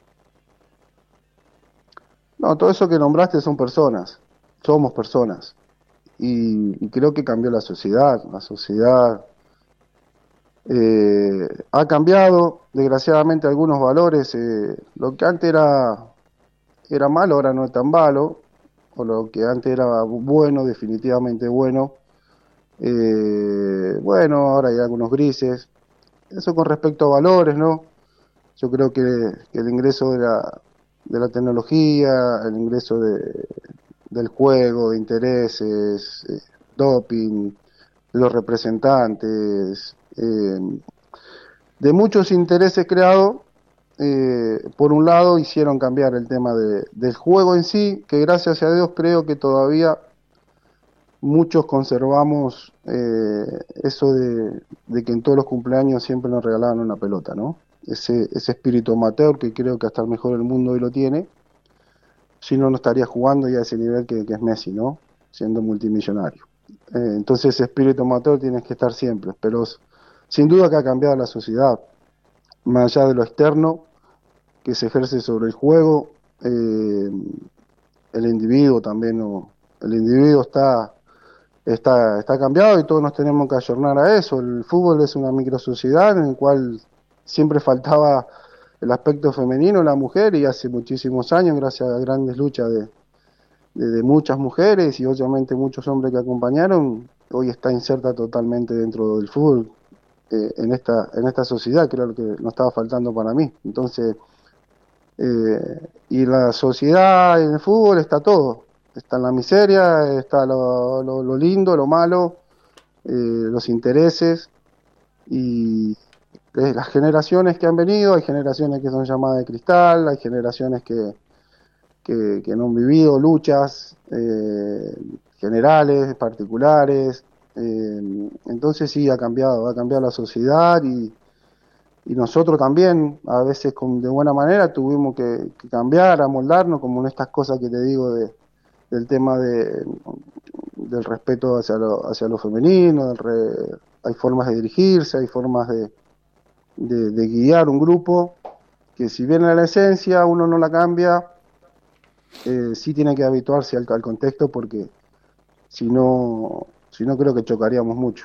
No, todo eso que nombraste son personas. Somos personas y, y creo que cambió la sociedad, la sociedad eh, ha cambiado, desgraciadamente algunos valores, eh, lo que antes era, era malo ahora no es tan malo, o lo que antes era bueno, definitivamente bueno, eh, bueno, ahora hay algunos grises, eso con respecto a valores, ¿no? Yo creo que, que el ingreso de la, de la tecnología, el ingreso de del juego, de intereses, eh, doping, de los representantes, eh, de muchos intereses creados, eh, por un lado hicieron cambiar el tema de, del juego en sí, que gracias a Dios creo que todavía muchos conservamos eh, eso de, de que en todos los cumpleaños siempre nos regalaban una pelota, ¿no? Ese, ese espíritu amateur que creo que hasta el mejor del mundo hoy lo tiene. Si no, no estaría jugando ya a ese nivel que, que es Messi, ¿no? Siendo multimillonario. Eh, entonces ese espíritu amateur tiene que estar siempre, pero sin duda que ha cambiado la sociedad, más allá de lo externo que se ejerce sobre el juego, eh, el individuo también, ¿no? El individuo está, está, está cambiado y todos nos tenemos que ayornar a eso. El fútbol es una microsociedad en la cual siempre faltaba el aspecto femenino, la mujer, y hace muchísimos años, gracias a grandes luchas de, de, de muchas mujeres y obviamente muchos hombres que acompañaron, hoy está inserta totalmente dentro del fútbol, eh, en esta en esta sociedad, que era lo que nos estaba faltando para mí. Entonces, eh, y la sociedad en el fútbol está todo, está en la miseria, está lo, lo, lo lindo, lo malo, eh, los intereses, y las generaciones que han venido, hay generaciones que son llamadas de cristal, hay generaciones que, que, que no han vivido luchas eh, generales, particulares, eh, entonces sí, ha cambiado, ha cambiado la sociedad y, y nosotros también, a veces con, de buena manera, tuvimos que, que cambiar, amoldarnos, como en estas cosas que te digo de, del tema de, del respeto hacia lo, hacia lo femenino, del re, hay formas de dirigirse, hay formas de De, de guiar un grupo, que si bien en la esencia uno no la cambia, eh, sí tiene que habituarse al, al contexto, porque si no, si no creo que chocaríamos mucho.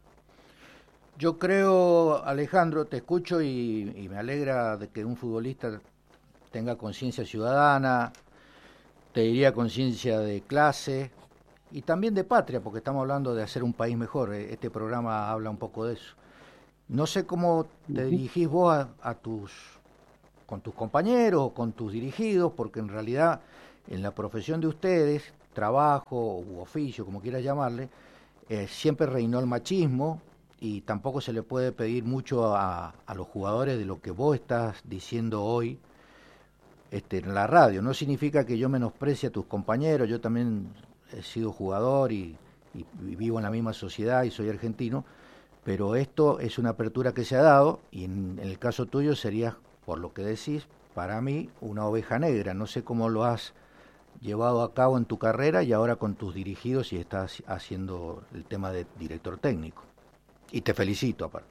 Yo creo, Alejandro, te escucho y, y me alegra de que un futbolista tenga conciencia ciudadana, te diría conciencia de clase y también de patria, porque estamos hablando de hacer un país mejor. Este programa habla un poco de eso. No sé cómo te dirigís vos a, a tus, con tus compañeros o con tus dirigidos, porque en realidad en la profesión de ustedes, trabajo u oficio, como quieras llamarle, eh, siempre reinó el machismo y tampoco se le puede pedir mucho a, a los jugadores de lo que vos estás diciendo hoy este, en la radio. No significa que yo menosprecie a tus compañeros, yo también he sido jugador y, y, y vivo en la misma sociedad y soy argentino, pero esto es una apertura que se ha dado y en, en el caso tuyo sería, por lo que decís, para mí una oveja negra. No sé cómo lo has llevado a cabo en tu carrera y ahora con tus dirigidos y estás haciendo el tema de director técnico. Y te felicito aparte.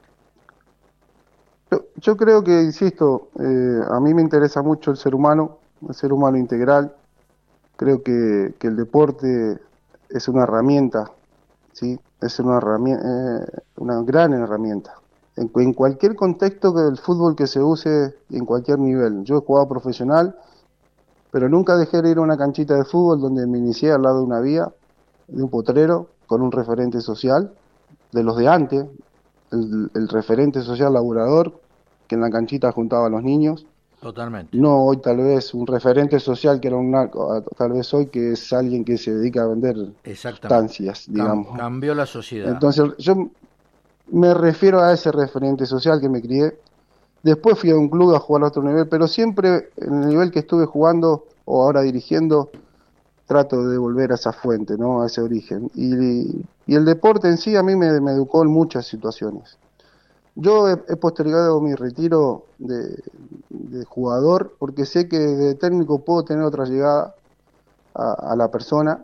Yo, yo creo que, insisto, eh, a mí me interesa mucho el ser humano, el ser humano integral. Creo que, que el deporte es una herramienta, ¿sí? Es una herramienta, eh, una gran herramienta. En, en cualquier contexto del fútbol que se use, en cualquier nivel. Yo he jugado profesional, pero nunca dejé de ir a una canchita de fútbol donde me inicié al lado de una vía, de un potrero, con un referente social, de los de antes, el, el referente social laburador, que en la canchita juntaba a los niños. Totalmente. No hoy tal vez un referente social que era un narco, tal vez hoy que es alguien que se dedica a vender sustancias, digamos. Cam- cambió la sociedad. Entonces yo me refiero a ese referente social que me crié. Después fui a un club a jugar a otro nivel, pero siempre en el nivel que estuve jugando o ahora dirigiendo, trato de volver a esa fuente, ¿no? A ese origen. Y, y el deporte en sí a mí me, me educó en muchas situaciones. Yo he, he postergado mi retiro de, de jugador porque sé que de técnico puedo tener otra llegada a, a la persona,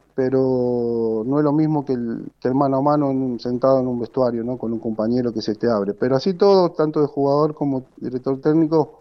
pero no es lo mismo que el, que el mano a mano en un, sentado en un vestuario, ¿no? Con un compañero que se te abre. Pero así todo, tanto de jugador como director técnico,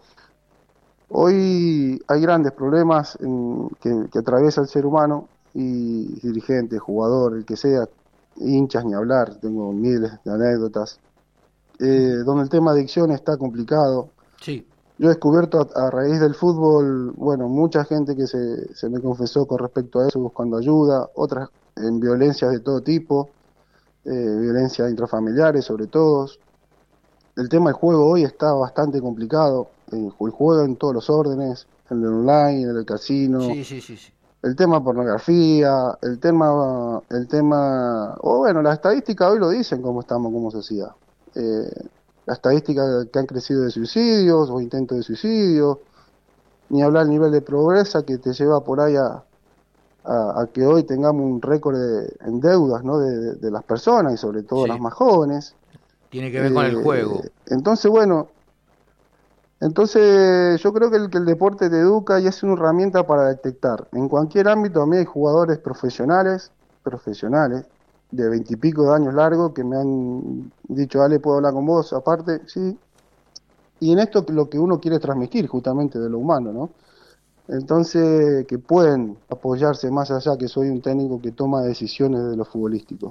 hoy hay grandes problemas en, que, que atraviesa el ser humano y dirigente, jugador, el que sea, hinchas ni hablar, tengo miles de anécdotas. Eh, donde el tema de adicción está complicado. Sí. Yo he descubierto a, a raíz del fútbol, bueno, mucha gente que se, se me confesó con respecto a eso, buscando ayuda, otras en violencias de todo tipo, eh, violencias intrafamiliares sobre todo. El tema del juego hoy está bastante complicado, el, el juego en todos los órdenes, en el online, en el casino. Sí, sí, sí, sí. El tema pornografía, el tema, el tema, o bueno, las estadísticas hoy lo dicen cómo estamos como sociedad. Eh, la estadística que han crecido de suicidios o intentos de suicidio, ni hablar del nivel de pobreza que te lleva por ahí a, a, a que hoy tengamos un récord de, en deudas, ¿no? de, de, de las personas y sobre todo Sí. las más jóvenes. Tiene que ver Eh, con el juego. Entonces, bueno, entonces yo creo que el, que el deporte te educa y es una herramienta para detectar. En cualquier ámbito, a mí hay jugadores profesionales, profesionales, de veintipico de años largos que me han dicho, Ale, ¿puedo hablar con vos? Aparte, sí. Y en esto lo que uno quiere transmitir justamente de lo humano, ¿no? Entonces, que pueden apoyarse más allá que soy un técnico que toma decisiones de lo futbolístico.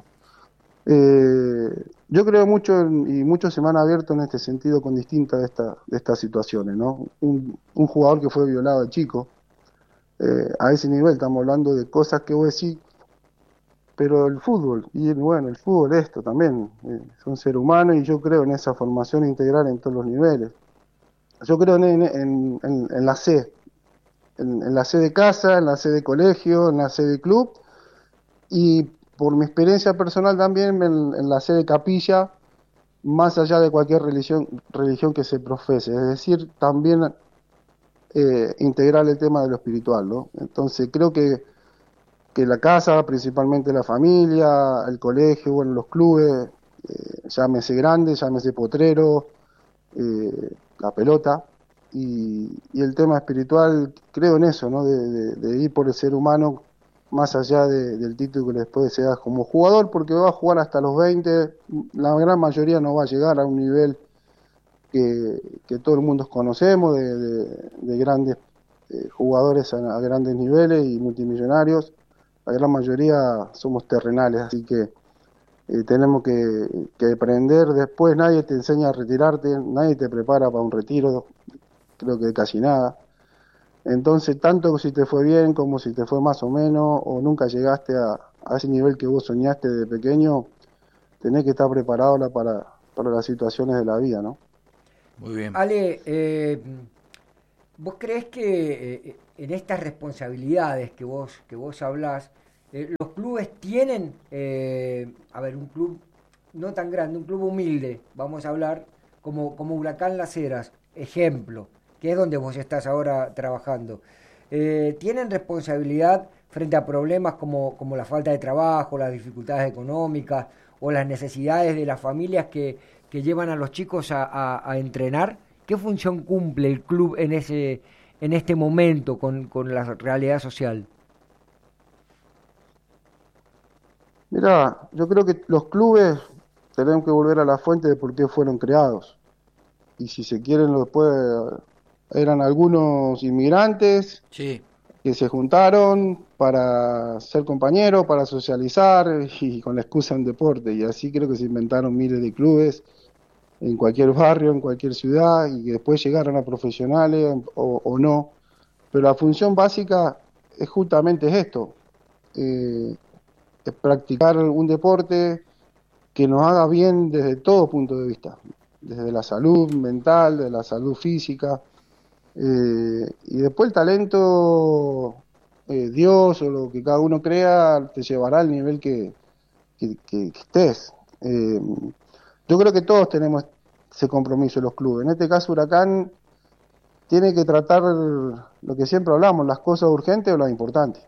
Eh, yo creo mucho en, y muchos se me han abierto en este sentido con distintas de, esta, de estas situaciones, ¿no? Un, un jugador que fue violado de chico, eh, a ese nivel estamos hablando de cosas que vos decís, pero el fútbol, y bueno, el fútbol esto también, eh, es un ser humano y yo creo en esa formación integral en todos los niveles. Yo creo en, en, en, en, en la C, en, en la C de casa, en la C de colegio, en la C de club, y por mi experiencia personal también en, en la C de capilla, más allá de cualquier religión, religión que se profese, es decir, también eh, integrar el tema de lo espiritual, ¿no? Entonces creo que que la casa, principalmente la familia, el colegio, bueno, los clubes, eh, llámese grande, llámese potrero, eh, la pelota, y, y el tema espiritual, creo en eso, ¿no? De, de, de ir por el ser humano más allá de, del título que después se da como jugador, porque va a jugar hasta los veinte, la gran mayoría no va a llegar a un nivel que, que todo el mundo conocemos, de, de, de grandes eh, jugadores a, a grandes niveles y multimillonarios. La gran mayoría somos terrenales, así que eh, tenemos que, que aprender después. Nadie te enseña a retirarte, nadie te prepara para un retiro, creo que casi nada. Entonces, tanto si te fue bien como si te fue más o menos, o nunca llegaste a, a ese nivel que vos soñaste de pequeño, tenés que estar preparado la- para, para las situaciones de la vida, ¿no? Muy bien. Ale, eh, ¿vos creés que eh, en estas responsabilidades que vos, que vos hablás, eh, los clubes tienen, eh, a ver, un club no tan grande, un club humilde, vamos a hablar, como, como Huracán Las Heras, ejemplo, que es donde vos estás ahora trabajando, eh, tienen responsabilidad frente a problemas como, como la falta de trabajo, las dificultades económicas o las necesidades de las familias que, que llevan a los chicos a, a- a entrenar? ¿Qué función cumple el club en ese en este momento con, con la realidad social? Mira, yo creo que los clubes tenemos que volver a la fuente de por qué fueron creados. Y si se quieren, lo después eran algunos inmigrantes Sí, que se juntaron para ser compañeros, para socializar y con la excusa de un deporte. Y así creo que se inventaron miles de clubes en cualquier barrio, en cualquier ciudad, y que después llegaron a profesionales o, o no. Pero la función básica es justamente es esto, eh, es practicar un deporte que nos haga bien desde todo punto de vista, desde la salud mental, de la salud física, eh, y después el talento, eh, Dios o lo que cada uno crea, te llevará al nivel que, que, que- que estés. Eh, yo creo que todos tenemos ese compromiso en los clubes. En este caso, Huracán tiene que tratar lo que siempre hablamos, las cosas urgentes o las importantes.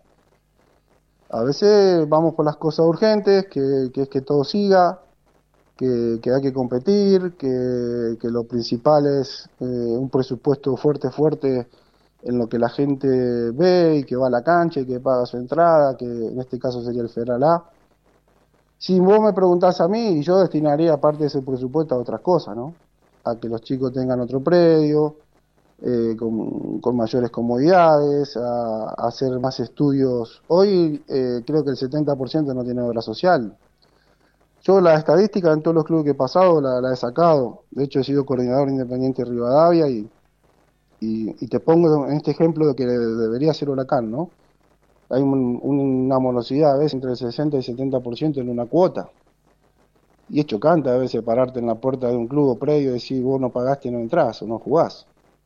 A veces vamos por las cosas urgentes, que, que es que todo siga, que, que hay que competir, que, que lo principal es eh, un presupuesto fuerte, fuerte en lo que la gente ve y que va a la cancha y que paga su entrada, que en este caso sería el Federal A. Si vos me preguntás a mí, yo destinaría parte de ese presupuesto a otras cosas, ¿no? A que los chicos tengan otro predio, eh, con, con mayores comodidades, a, a hacer más estudios. Hoy eh, creo que el setenta por ciento no tiene obra social. Yo la estadística en todos los clubes que he pasado la, la he sacado. De hecho, he sido coordinador independiente de Rivadavia y, y, y te pongo en este ejemplo de que debería ser Huracán, ¿no? Hay un- una morosidad a veces entre el sesenta y setenta por ciento en una cuota. Y es chocante a veces pararte en la puerta de un club o predio y decir vos no pagaste y no entrás o no jugás.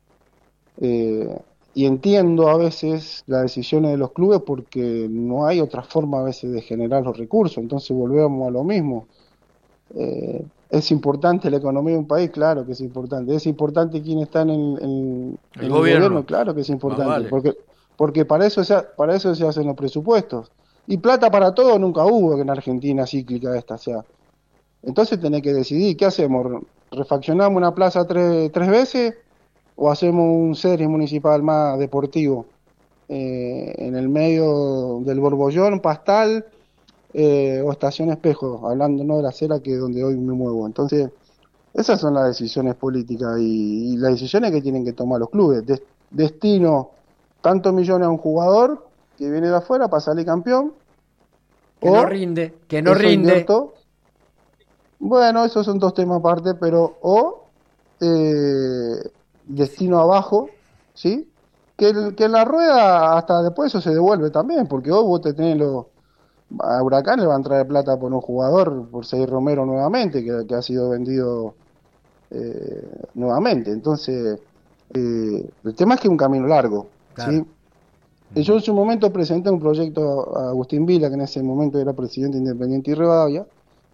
Eh, y entiendo a veces las decisiones de los clubes porque no hay otra forma a veces de generar los recursos. Entonces volvemos a lo mismo. Eh, ¿es importante la economía de un país? Claro que es importante. ¿Es importante quién está en el, en, el en el gobierno? gobierno. Claro que es Más importante, vale. porque, porque para eso se, ha- para eso se hacen los presupuestos. Y plata para todo nunca hubo en Argentina cíclica esta. O sea, entonces tenés que decidir, ¿qué hacemos? ¿Refaccionamos una plaza tres, tres veces o hacemos un serie municipal más deportivo eh, en el medio del Borbollón, Pastal eh, o Estación Espejo, hablando no de la acera que es donde hoy me muevo? Entonces, esas son las decisiones políticas y, y las decisiones que tienen que tomar los clubes. Des- destino tantos millones a un jugador que viene de afuera para salir campeón, Que no o rinde, que no eso rinde. invierto. Bueno, esos son dos temas aparte, pero o eh, destino abajo, ¿sí? Que, el- que en la rueda hasta después eso se devuelve también, porque hoy vos te tenés los... A Huracán le van a traer plata por un jugador, por Seis Romero nuevamente, que, que ha sido vendido eh, nuevamente. Entonces, eh, el tema es que es un camino largo, Claro. ¿sí? Y yo en su momento presenté un proyecto a Agustín Vila, que en ese momento era presidente independiente y Rivadavia,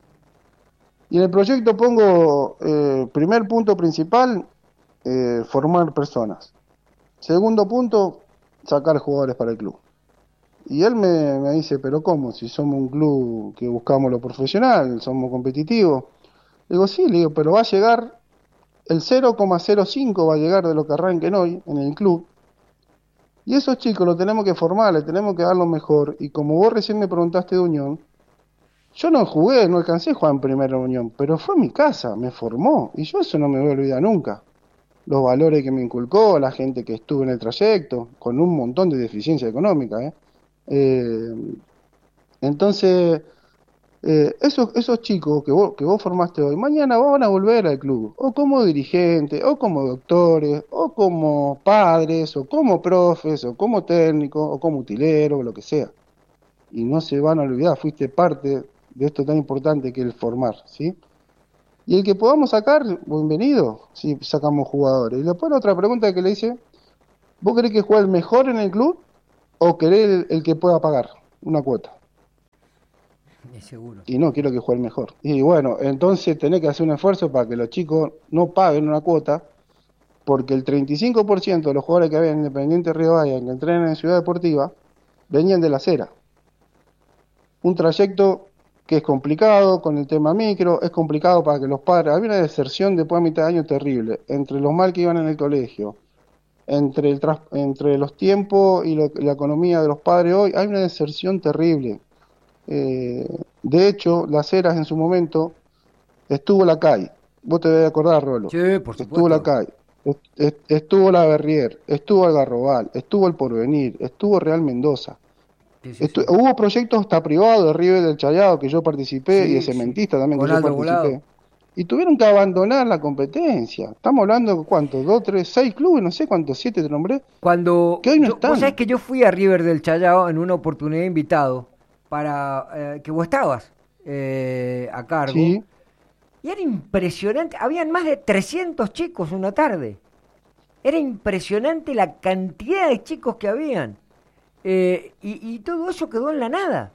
y en el proyecto pongo, eh, primer punto principal, eh, formar personas. Segundo punto, sacar jugadores para el club. Y él me, me dice, pero ¿cómo? Si somos un club que buscamos lo profesional, somos competitivos. Le digo, sí, le digo, pero va a llegar, el cero coma cero cinco va a llegar de lo que arranquen hoy en el club. Y esos chicos los tenemos que formar, les tenemos que dar lo mejor. Y como vos recién me preguntaste de Unión, yo no jugué, no alcancé a jugar en primera Unión, pero fue mi casa, me formó. Y yo eso no me voy a olvidar nunca. Los valores que me inculcó, la gente que estuvo en el trayecto, con un montón de deficiencia económica, ¿eh? Eh, entonces, eh, esos, esos chicos que vos, que vos formaste hoy, mañana van a volver al club, o como dirigentes, o como doctores, o como padres, o como profes, o como técnicos, o como utileros, o lo que sea. y no se van a olvidar, fuiste parte de esto tan importante que es el formar, ¿sí? Y el que podamos sacar, bienvenido, si sacamos jugadores. Y después la otra pregunta que le hice, ¿vos querés que juegue el mejor en el club o querés el, el que pueda pagar una cuota? Es seguro. Y no, quiero que juegue el mejor. Y bueno, entonces tenés que hacer un esfuerzo para que los chicos no paguen una cuota, porque el treinta y cinco por ciento de los jugadores que había en Independiente Río Bahía, que entrenan en Ciudad Deportiva, venían de la acera. Un trayecto que es complicado con el tema micro, es complicado para que los padres... Había una deserción después de mitad de año terrible, entre los mal que iban en el colegio, entre, el tras, entre los tiempos y lo, la economía de los padres hoy, hay una deserción terrible. Eh, de hecho, Las Heras en su momento estuvo la C A I, vos te debes acordar, Rolo. Sí, por supuesto. Estuvo la C A I, est, estuvo la Berrier, estuvo Algarrobal, estuvo el Porvenir, estuvo Real Mendoza. Sí, sí, Estu sí. Hubo proyectos hasta privados de River del Chayado que yo participé, sí, y de Cementista sí. también que yo participé. Volado. Y tuvieron que abandonar la competencia. Estamos hablando de cuántos, dos, tres, seis clubes, no sé cuántos, siete te nombré. Cuando que hoy no yo, están. Vos sabés que yo fui a River del Chayado en una oportunidad invitado para eh, que vos estabas eh, a cargo. Sí. Y era impresionante, habían más de trescientos chicos una tarde. Era impresionante la cantidad de chicos que habían. Eh, y, y todo eso quedó en la nada.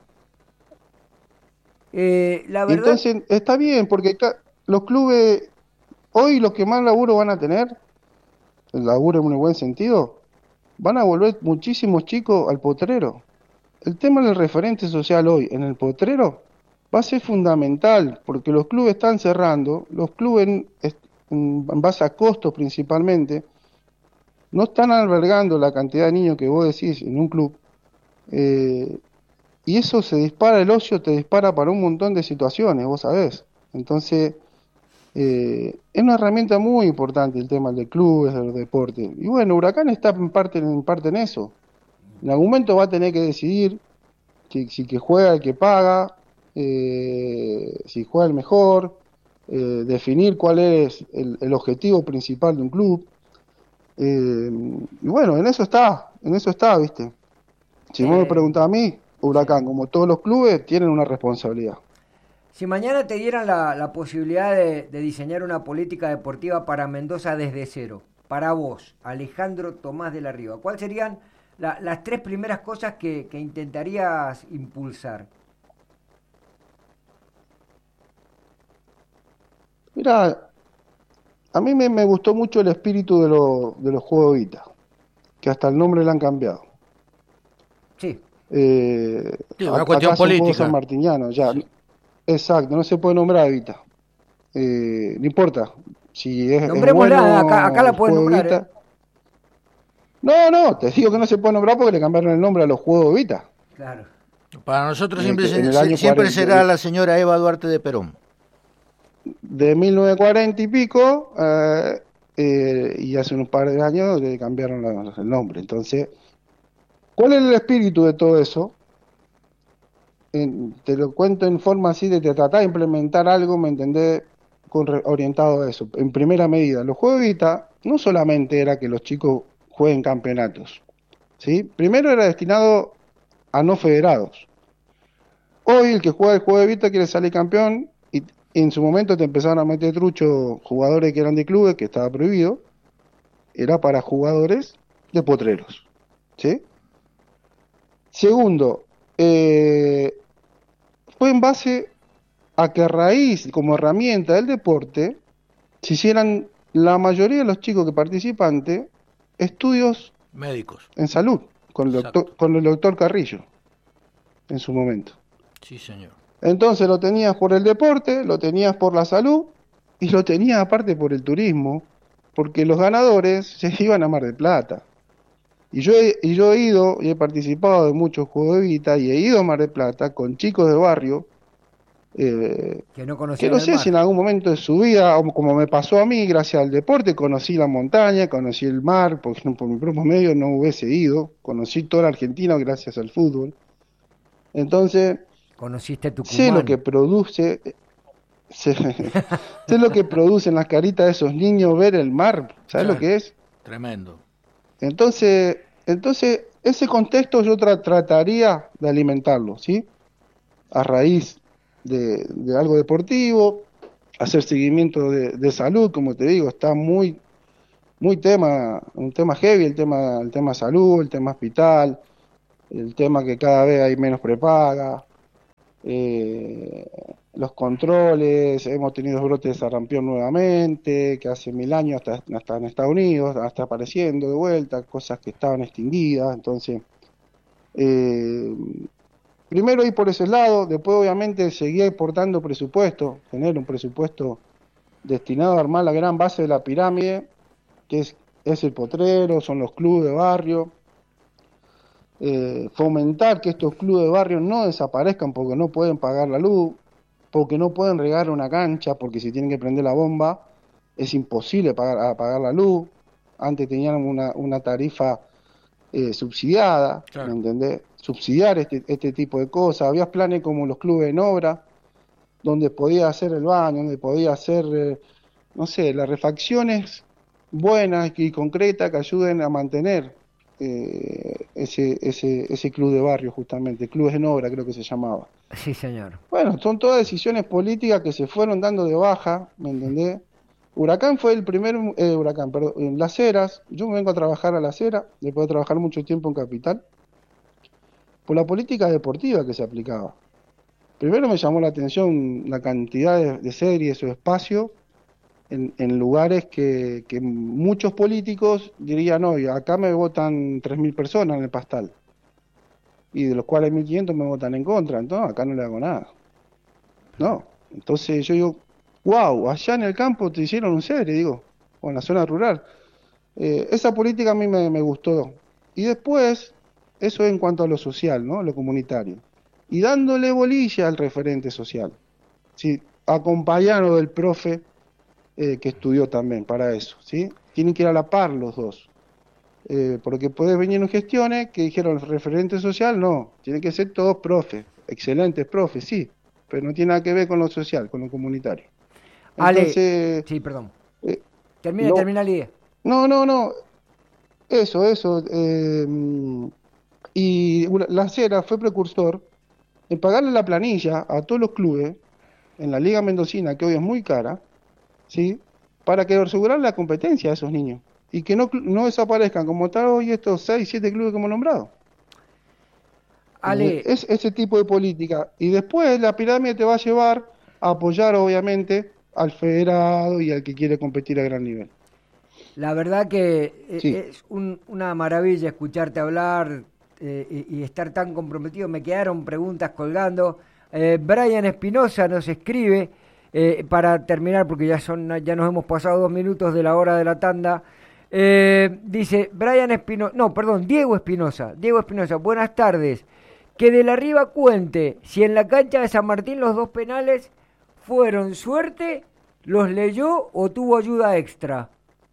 Eh, la verdad... Entonces, está bien, porque los clubes, hoy los que más laburo van a tener, el laburo en un buen sentido, van a volver muchísimos chicos al potrero. El tema del referente social hoy en el potrero va a ser fundamental, porque los clubes están cerrando, los clubes en, en base a costos principalmente, no están albergando la cantidad de niños que vos decís en un club, eh, y eso se dispara, el ocio te dispara para un montón de situaciones, vos sabés. Entonces, eh, es una herramienta muy importante el tema de clubes, de los deportes. Y bueno, Huracán está en parte en, parte en eso. En algún momento va a tener que decidir si, si que juega el que paga, eh, si juega el mejor, eh, definir cuál es el, el objetivo principal de un club. Eh, y bueno, en eso está, en eso está, ¿viste? Si eh, vos me preguntás a mí, Huracán, sí. como todos los clubes, tienen una responsabilidad. Si mañana te dieran la, la posibilidad de, de diseñar una política deportiva para Mendoza desde cero, para vos, Alejandro Tomás de la Riva, ¿cuáles serían la, las tres primeras cosas que, que intentarías impulsar? Mira, a mí me, me gustó mucho el espíritu de, lo, de los Juegos Vita, que hasta el nombre le han cambiado. Sí. Eh, sí, una cuestión política. San Martiniano, ya. Sí. Exacto, no se puede nombrar Evita. Eh, no importa. Si es, Nombrémosla, es bueno, acá, acá la pueden nombrar. ¿eh? No, no, te digo que no se puede nombrar porque le cambiaron el nombre a los Juegos Evita. Claro. Para nosotros siempre, se, se, siempre será la señora Eva Duarte de Perón. De mil novecientos cuarenta y pico, eh, eh, y hace unos par de años le cambiaron la, el nombre. Entonces, ¿cuál es el espíritu de todo eso? En, te lo cuento en forma así de, de tratar de implementar algo, ¿me entendés? Con, orientado a eso. En primera medida, los Juegos Vita no solamente era que los chicos jueguen campeonatos, ¿sí? Primero era destinado a no federados. Hoy el que juega el Juego de Vita quiere salir campeón y, y en su momento te empezaron a meter trucho jugadores que eran de clubes, que estaba prohibido, era para jugadores de potreros, ¿sí? Segundo, eh, fue en base a que a raíz, como herramienta del deporte, se hicieran la mayoría de los chicos que participantes estudios médicos en salud, con el, doctor, con el doctor Carrillo, en su momento. Sí, señor. Entonces lo tenías por el deporte, lo tenías por la salud y lo tenías aparte por el turismo, porque los ganadores se iban a Mar del Plata. Y yo, he, y yo he ido y he participado de muchos Juegos de Vita y he ido a Mar del Plata con chicos de barrio eh, que no, que no sé mar. si en algún momento de su vida, o como me pasó a mí, gracias al deporte, conocí la montaña, conocí el mar, porque por mi propio medio no hubiese ido, conocí toda la Argentina gracias al fútbol. Entonces, conociste Tucumán. Sé lo que produce, sé, sé lo que produce en las caritas de esos niños ver el mar, ¿sabes claro. lo que es? Tremendo. Entonces, entonces ese contexto yo tra- trataría de alimentarlo, ¿sí? A raíz de, de algo deportivo, hacer seguimiento de, de salud, como te digo, está muy, muy tema, un tema heavy, el tema, el tema salud, el tema hospital, el tema que cada vez hay menos prepaga, eh, los controles, hemos tenido brotes de sarampión nuevamente, que hace mil años hasta, hasta en Estados Unidos, hasta apareciendo de vuelta, cosas que estaban extinguidas, entonces, eh, primero ir por ese lado, después obviamente seguir aportando presupuesto, tener un presupuesto destinado a armar la gran base de la pirámide, que es, es el potrero, son los clubes de barrio, eh, fomentar que estos clubes de barrio no desaparezcan porque no pueden pagar la luz, porque no pueden regar una cancha, porque si tienen que prender la bomba es imposible pagar, apagar la luz. Antes tenían una, una tarifa eh, subsidiada, Claro. ¿me entendés? Subsidiar este, este tipo de cosas. Había planes como los clubes en obra, donde podía hacer el baño, donde podía hacer, eh, no sé, las refacciones buenas y concretas que ayuden a mantener eh, ese, ese, ese club de barrio, justamente, clubes en obra creo que se llamaba. Sí, señor. Bueno, son todas decisiones políticas que se fueron dando de baja, ¿me entendés? Huracán fue el primer, eh, Huracán, perdón, en Las Heras, yo me vengo a trabajar a Las Heras, después de trabajar mucho tiempo en Capital, por la política deportiva que se aplicaba. Primero me llamó la atención la cantidad de, de series o espacios en, en lugares que, que muchos políticos dirían, no, y acá me votan tres mil personas en el Pastal, y de los cuales mil quinientos me votan en contra, entonces acá no le hago nada. No, entonces yo digo, wow, allá en el campo te hicieron un serie, digo, o en la zona rural. Eh, esa política a mí me, me gustó. Y después, eso en cuanto a lo social, ¿no? Lo comunitario. Y dándole bolilla al referente social. ¿Sí? Acompañado del profe eh, que estudió también para eso, ¿sí? Tienen que ir a la par los dos. Eh, porque podés venir en gestiones que dijeron el referente social, no, tienen que ser todos profes, excelentes profes, sí, pero no tiene nada que ver con lo social, con lo comunitario. Entonces, Ale, sí, perdón. eh, Termina, lo, termina la idea. no, no, no, eso, eso. Eh, y una- la Cera fue precursor en pagarle la planilla a todos los clubes en la Liga Mendocina, que hoy es muy cara, ¿sí? Para que asegurar la competencia a esos niños y que no, cl- no desaparezcan como tal hoy estos seis, siete clubes que hemos nombrado. Eh, Ale, es ese tipo de política. Y después la pirámide te va a llevar a apoyar, obviamente, al federado y al que quiere competir a gran nivel. la verdad que eh, Sí. es un- una maravilla escucharte hablar eh, y, y estar tan comprometido. Me quedaron preguntas colgando. Eh, Brian Espinosa nos escribe eh, para terminar, porque ya son ya nos hemos pasado dos minutos de la hora de la tanda. Eh, dice Brian Espinosa, no, perdón, Diego Espinosa. Diego Espinosa, buenas tardes. Que de la Riva cuente si en la cancha de San Martín los dos penales fueron suerte, los leyó o tuvo ayuda extra.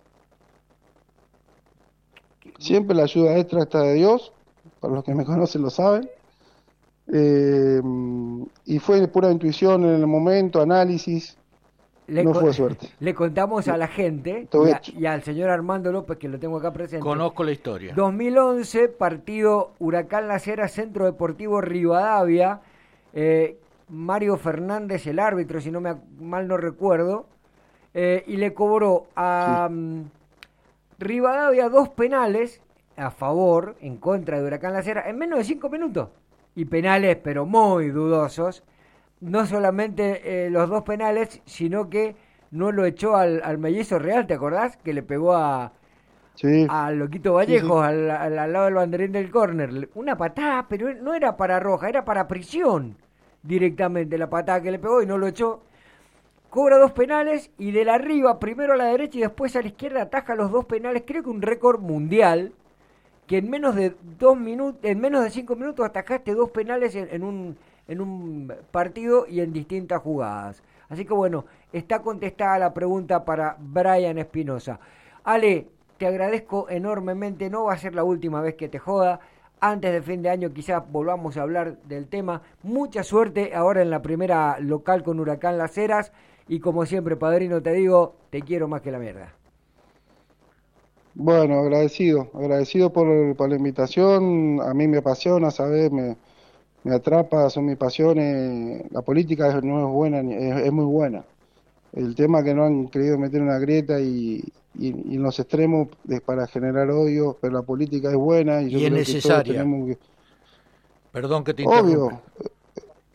Siempre la ayuda extra está de Dios, para los que me conocen lo saben. Eh, y fue pura intuición en el momento, análisis, Le, no co- fue suerte. le contamos a la gente Todo y, a- hecho. y al señor Armando López, que lo tengo acá presente. Conozco la historia. dos mil once, partido Huracán Las Heras, Centro Deportivo Rivadavia. eh, Mario Fernández, el árbitro, si no me ac- mal no recuerdo, eh, y le cobró a mm, Rivadavia dos penales a favor, en contra de Huracán Las Heras, en menos de cinco minutos. Y penales, pero muy dudosos. No solamente eh, los dos penales, sino que no lo echó al, al mellizo Real, ¿te acordás? Que le pegó a, Sí, a Loquito sí, sí. Vallejos, al, al- al lado del banderín del córner. Una patada, pero no era para roja, era para prisión directamente la patada que le pegó y no lo echó. Cobra dos penales y de la arriba, primero a la derecha y después a la izquierda, ataja los dos penales. Creo que un récord mundial, que en menos de dos minutos, en menos de cinco minutos atajaste dos penales en, en un en un partido y en distintas jugadas. Así que bueno, está contestada la pregunta para Brian Espinosa. Ale, te agradezco enormemente, no va a ser la última vez que te joda. Antes de fin de año quizás volvamos a hablar del tema. Mucha suerte ahora en la primera local con Huracán Las Heras. Y como siempre, padrino, te digo, te quiero más que la mierda. Bueno, agradecido, agradecido por, por la invitación. A mí me apasiona, ¿sabes? Me, me atrapa, son mis pasiones. La política es- no es buena, ni- es, es muy buena. El tema que no han querido meter una grieta y, y, y en los extremos es para generar odio, pero la política es buena y yo Y es creo que todos necesaria. tenemos que... Perdón que te interrumpa. Obvio,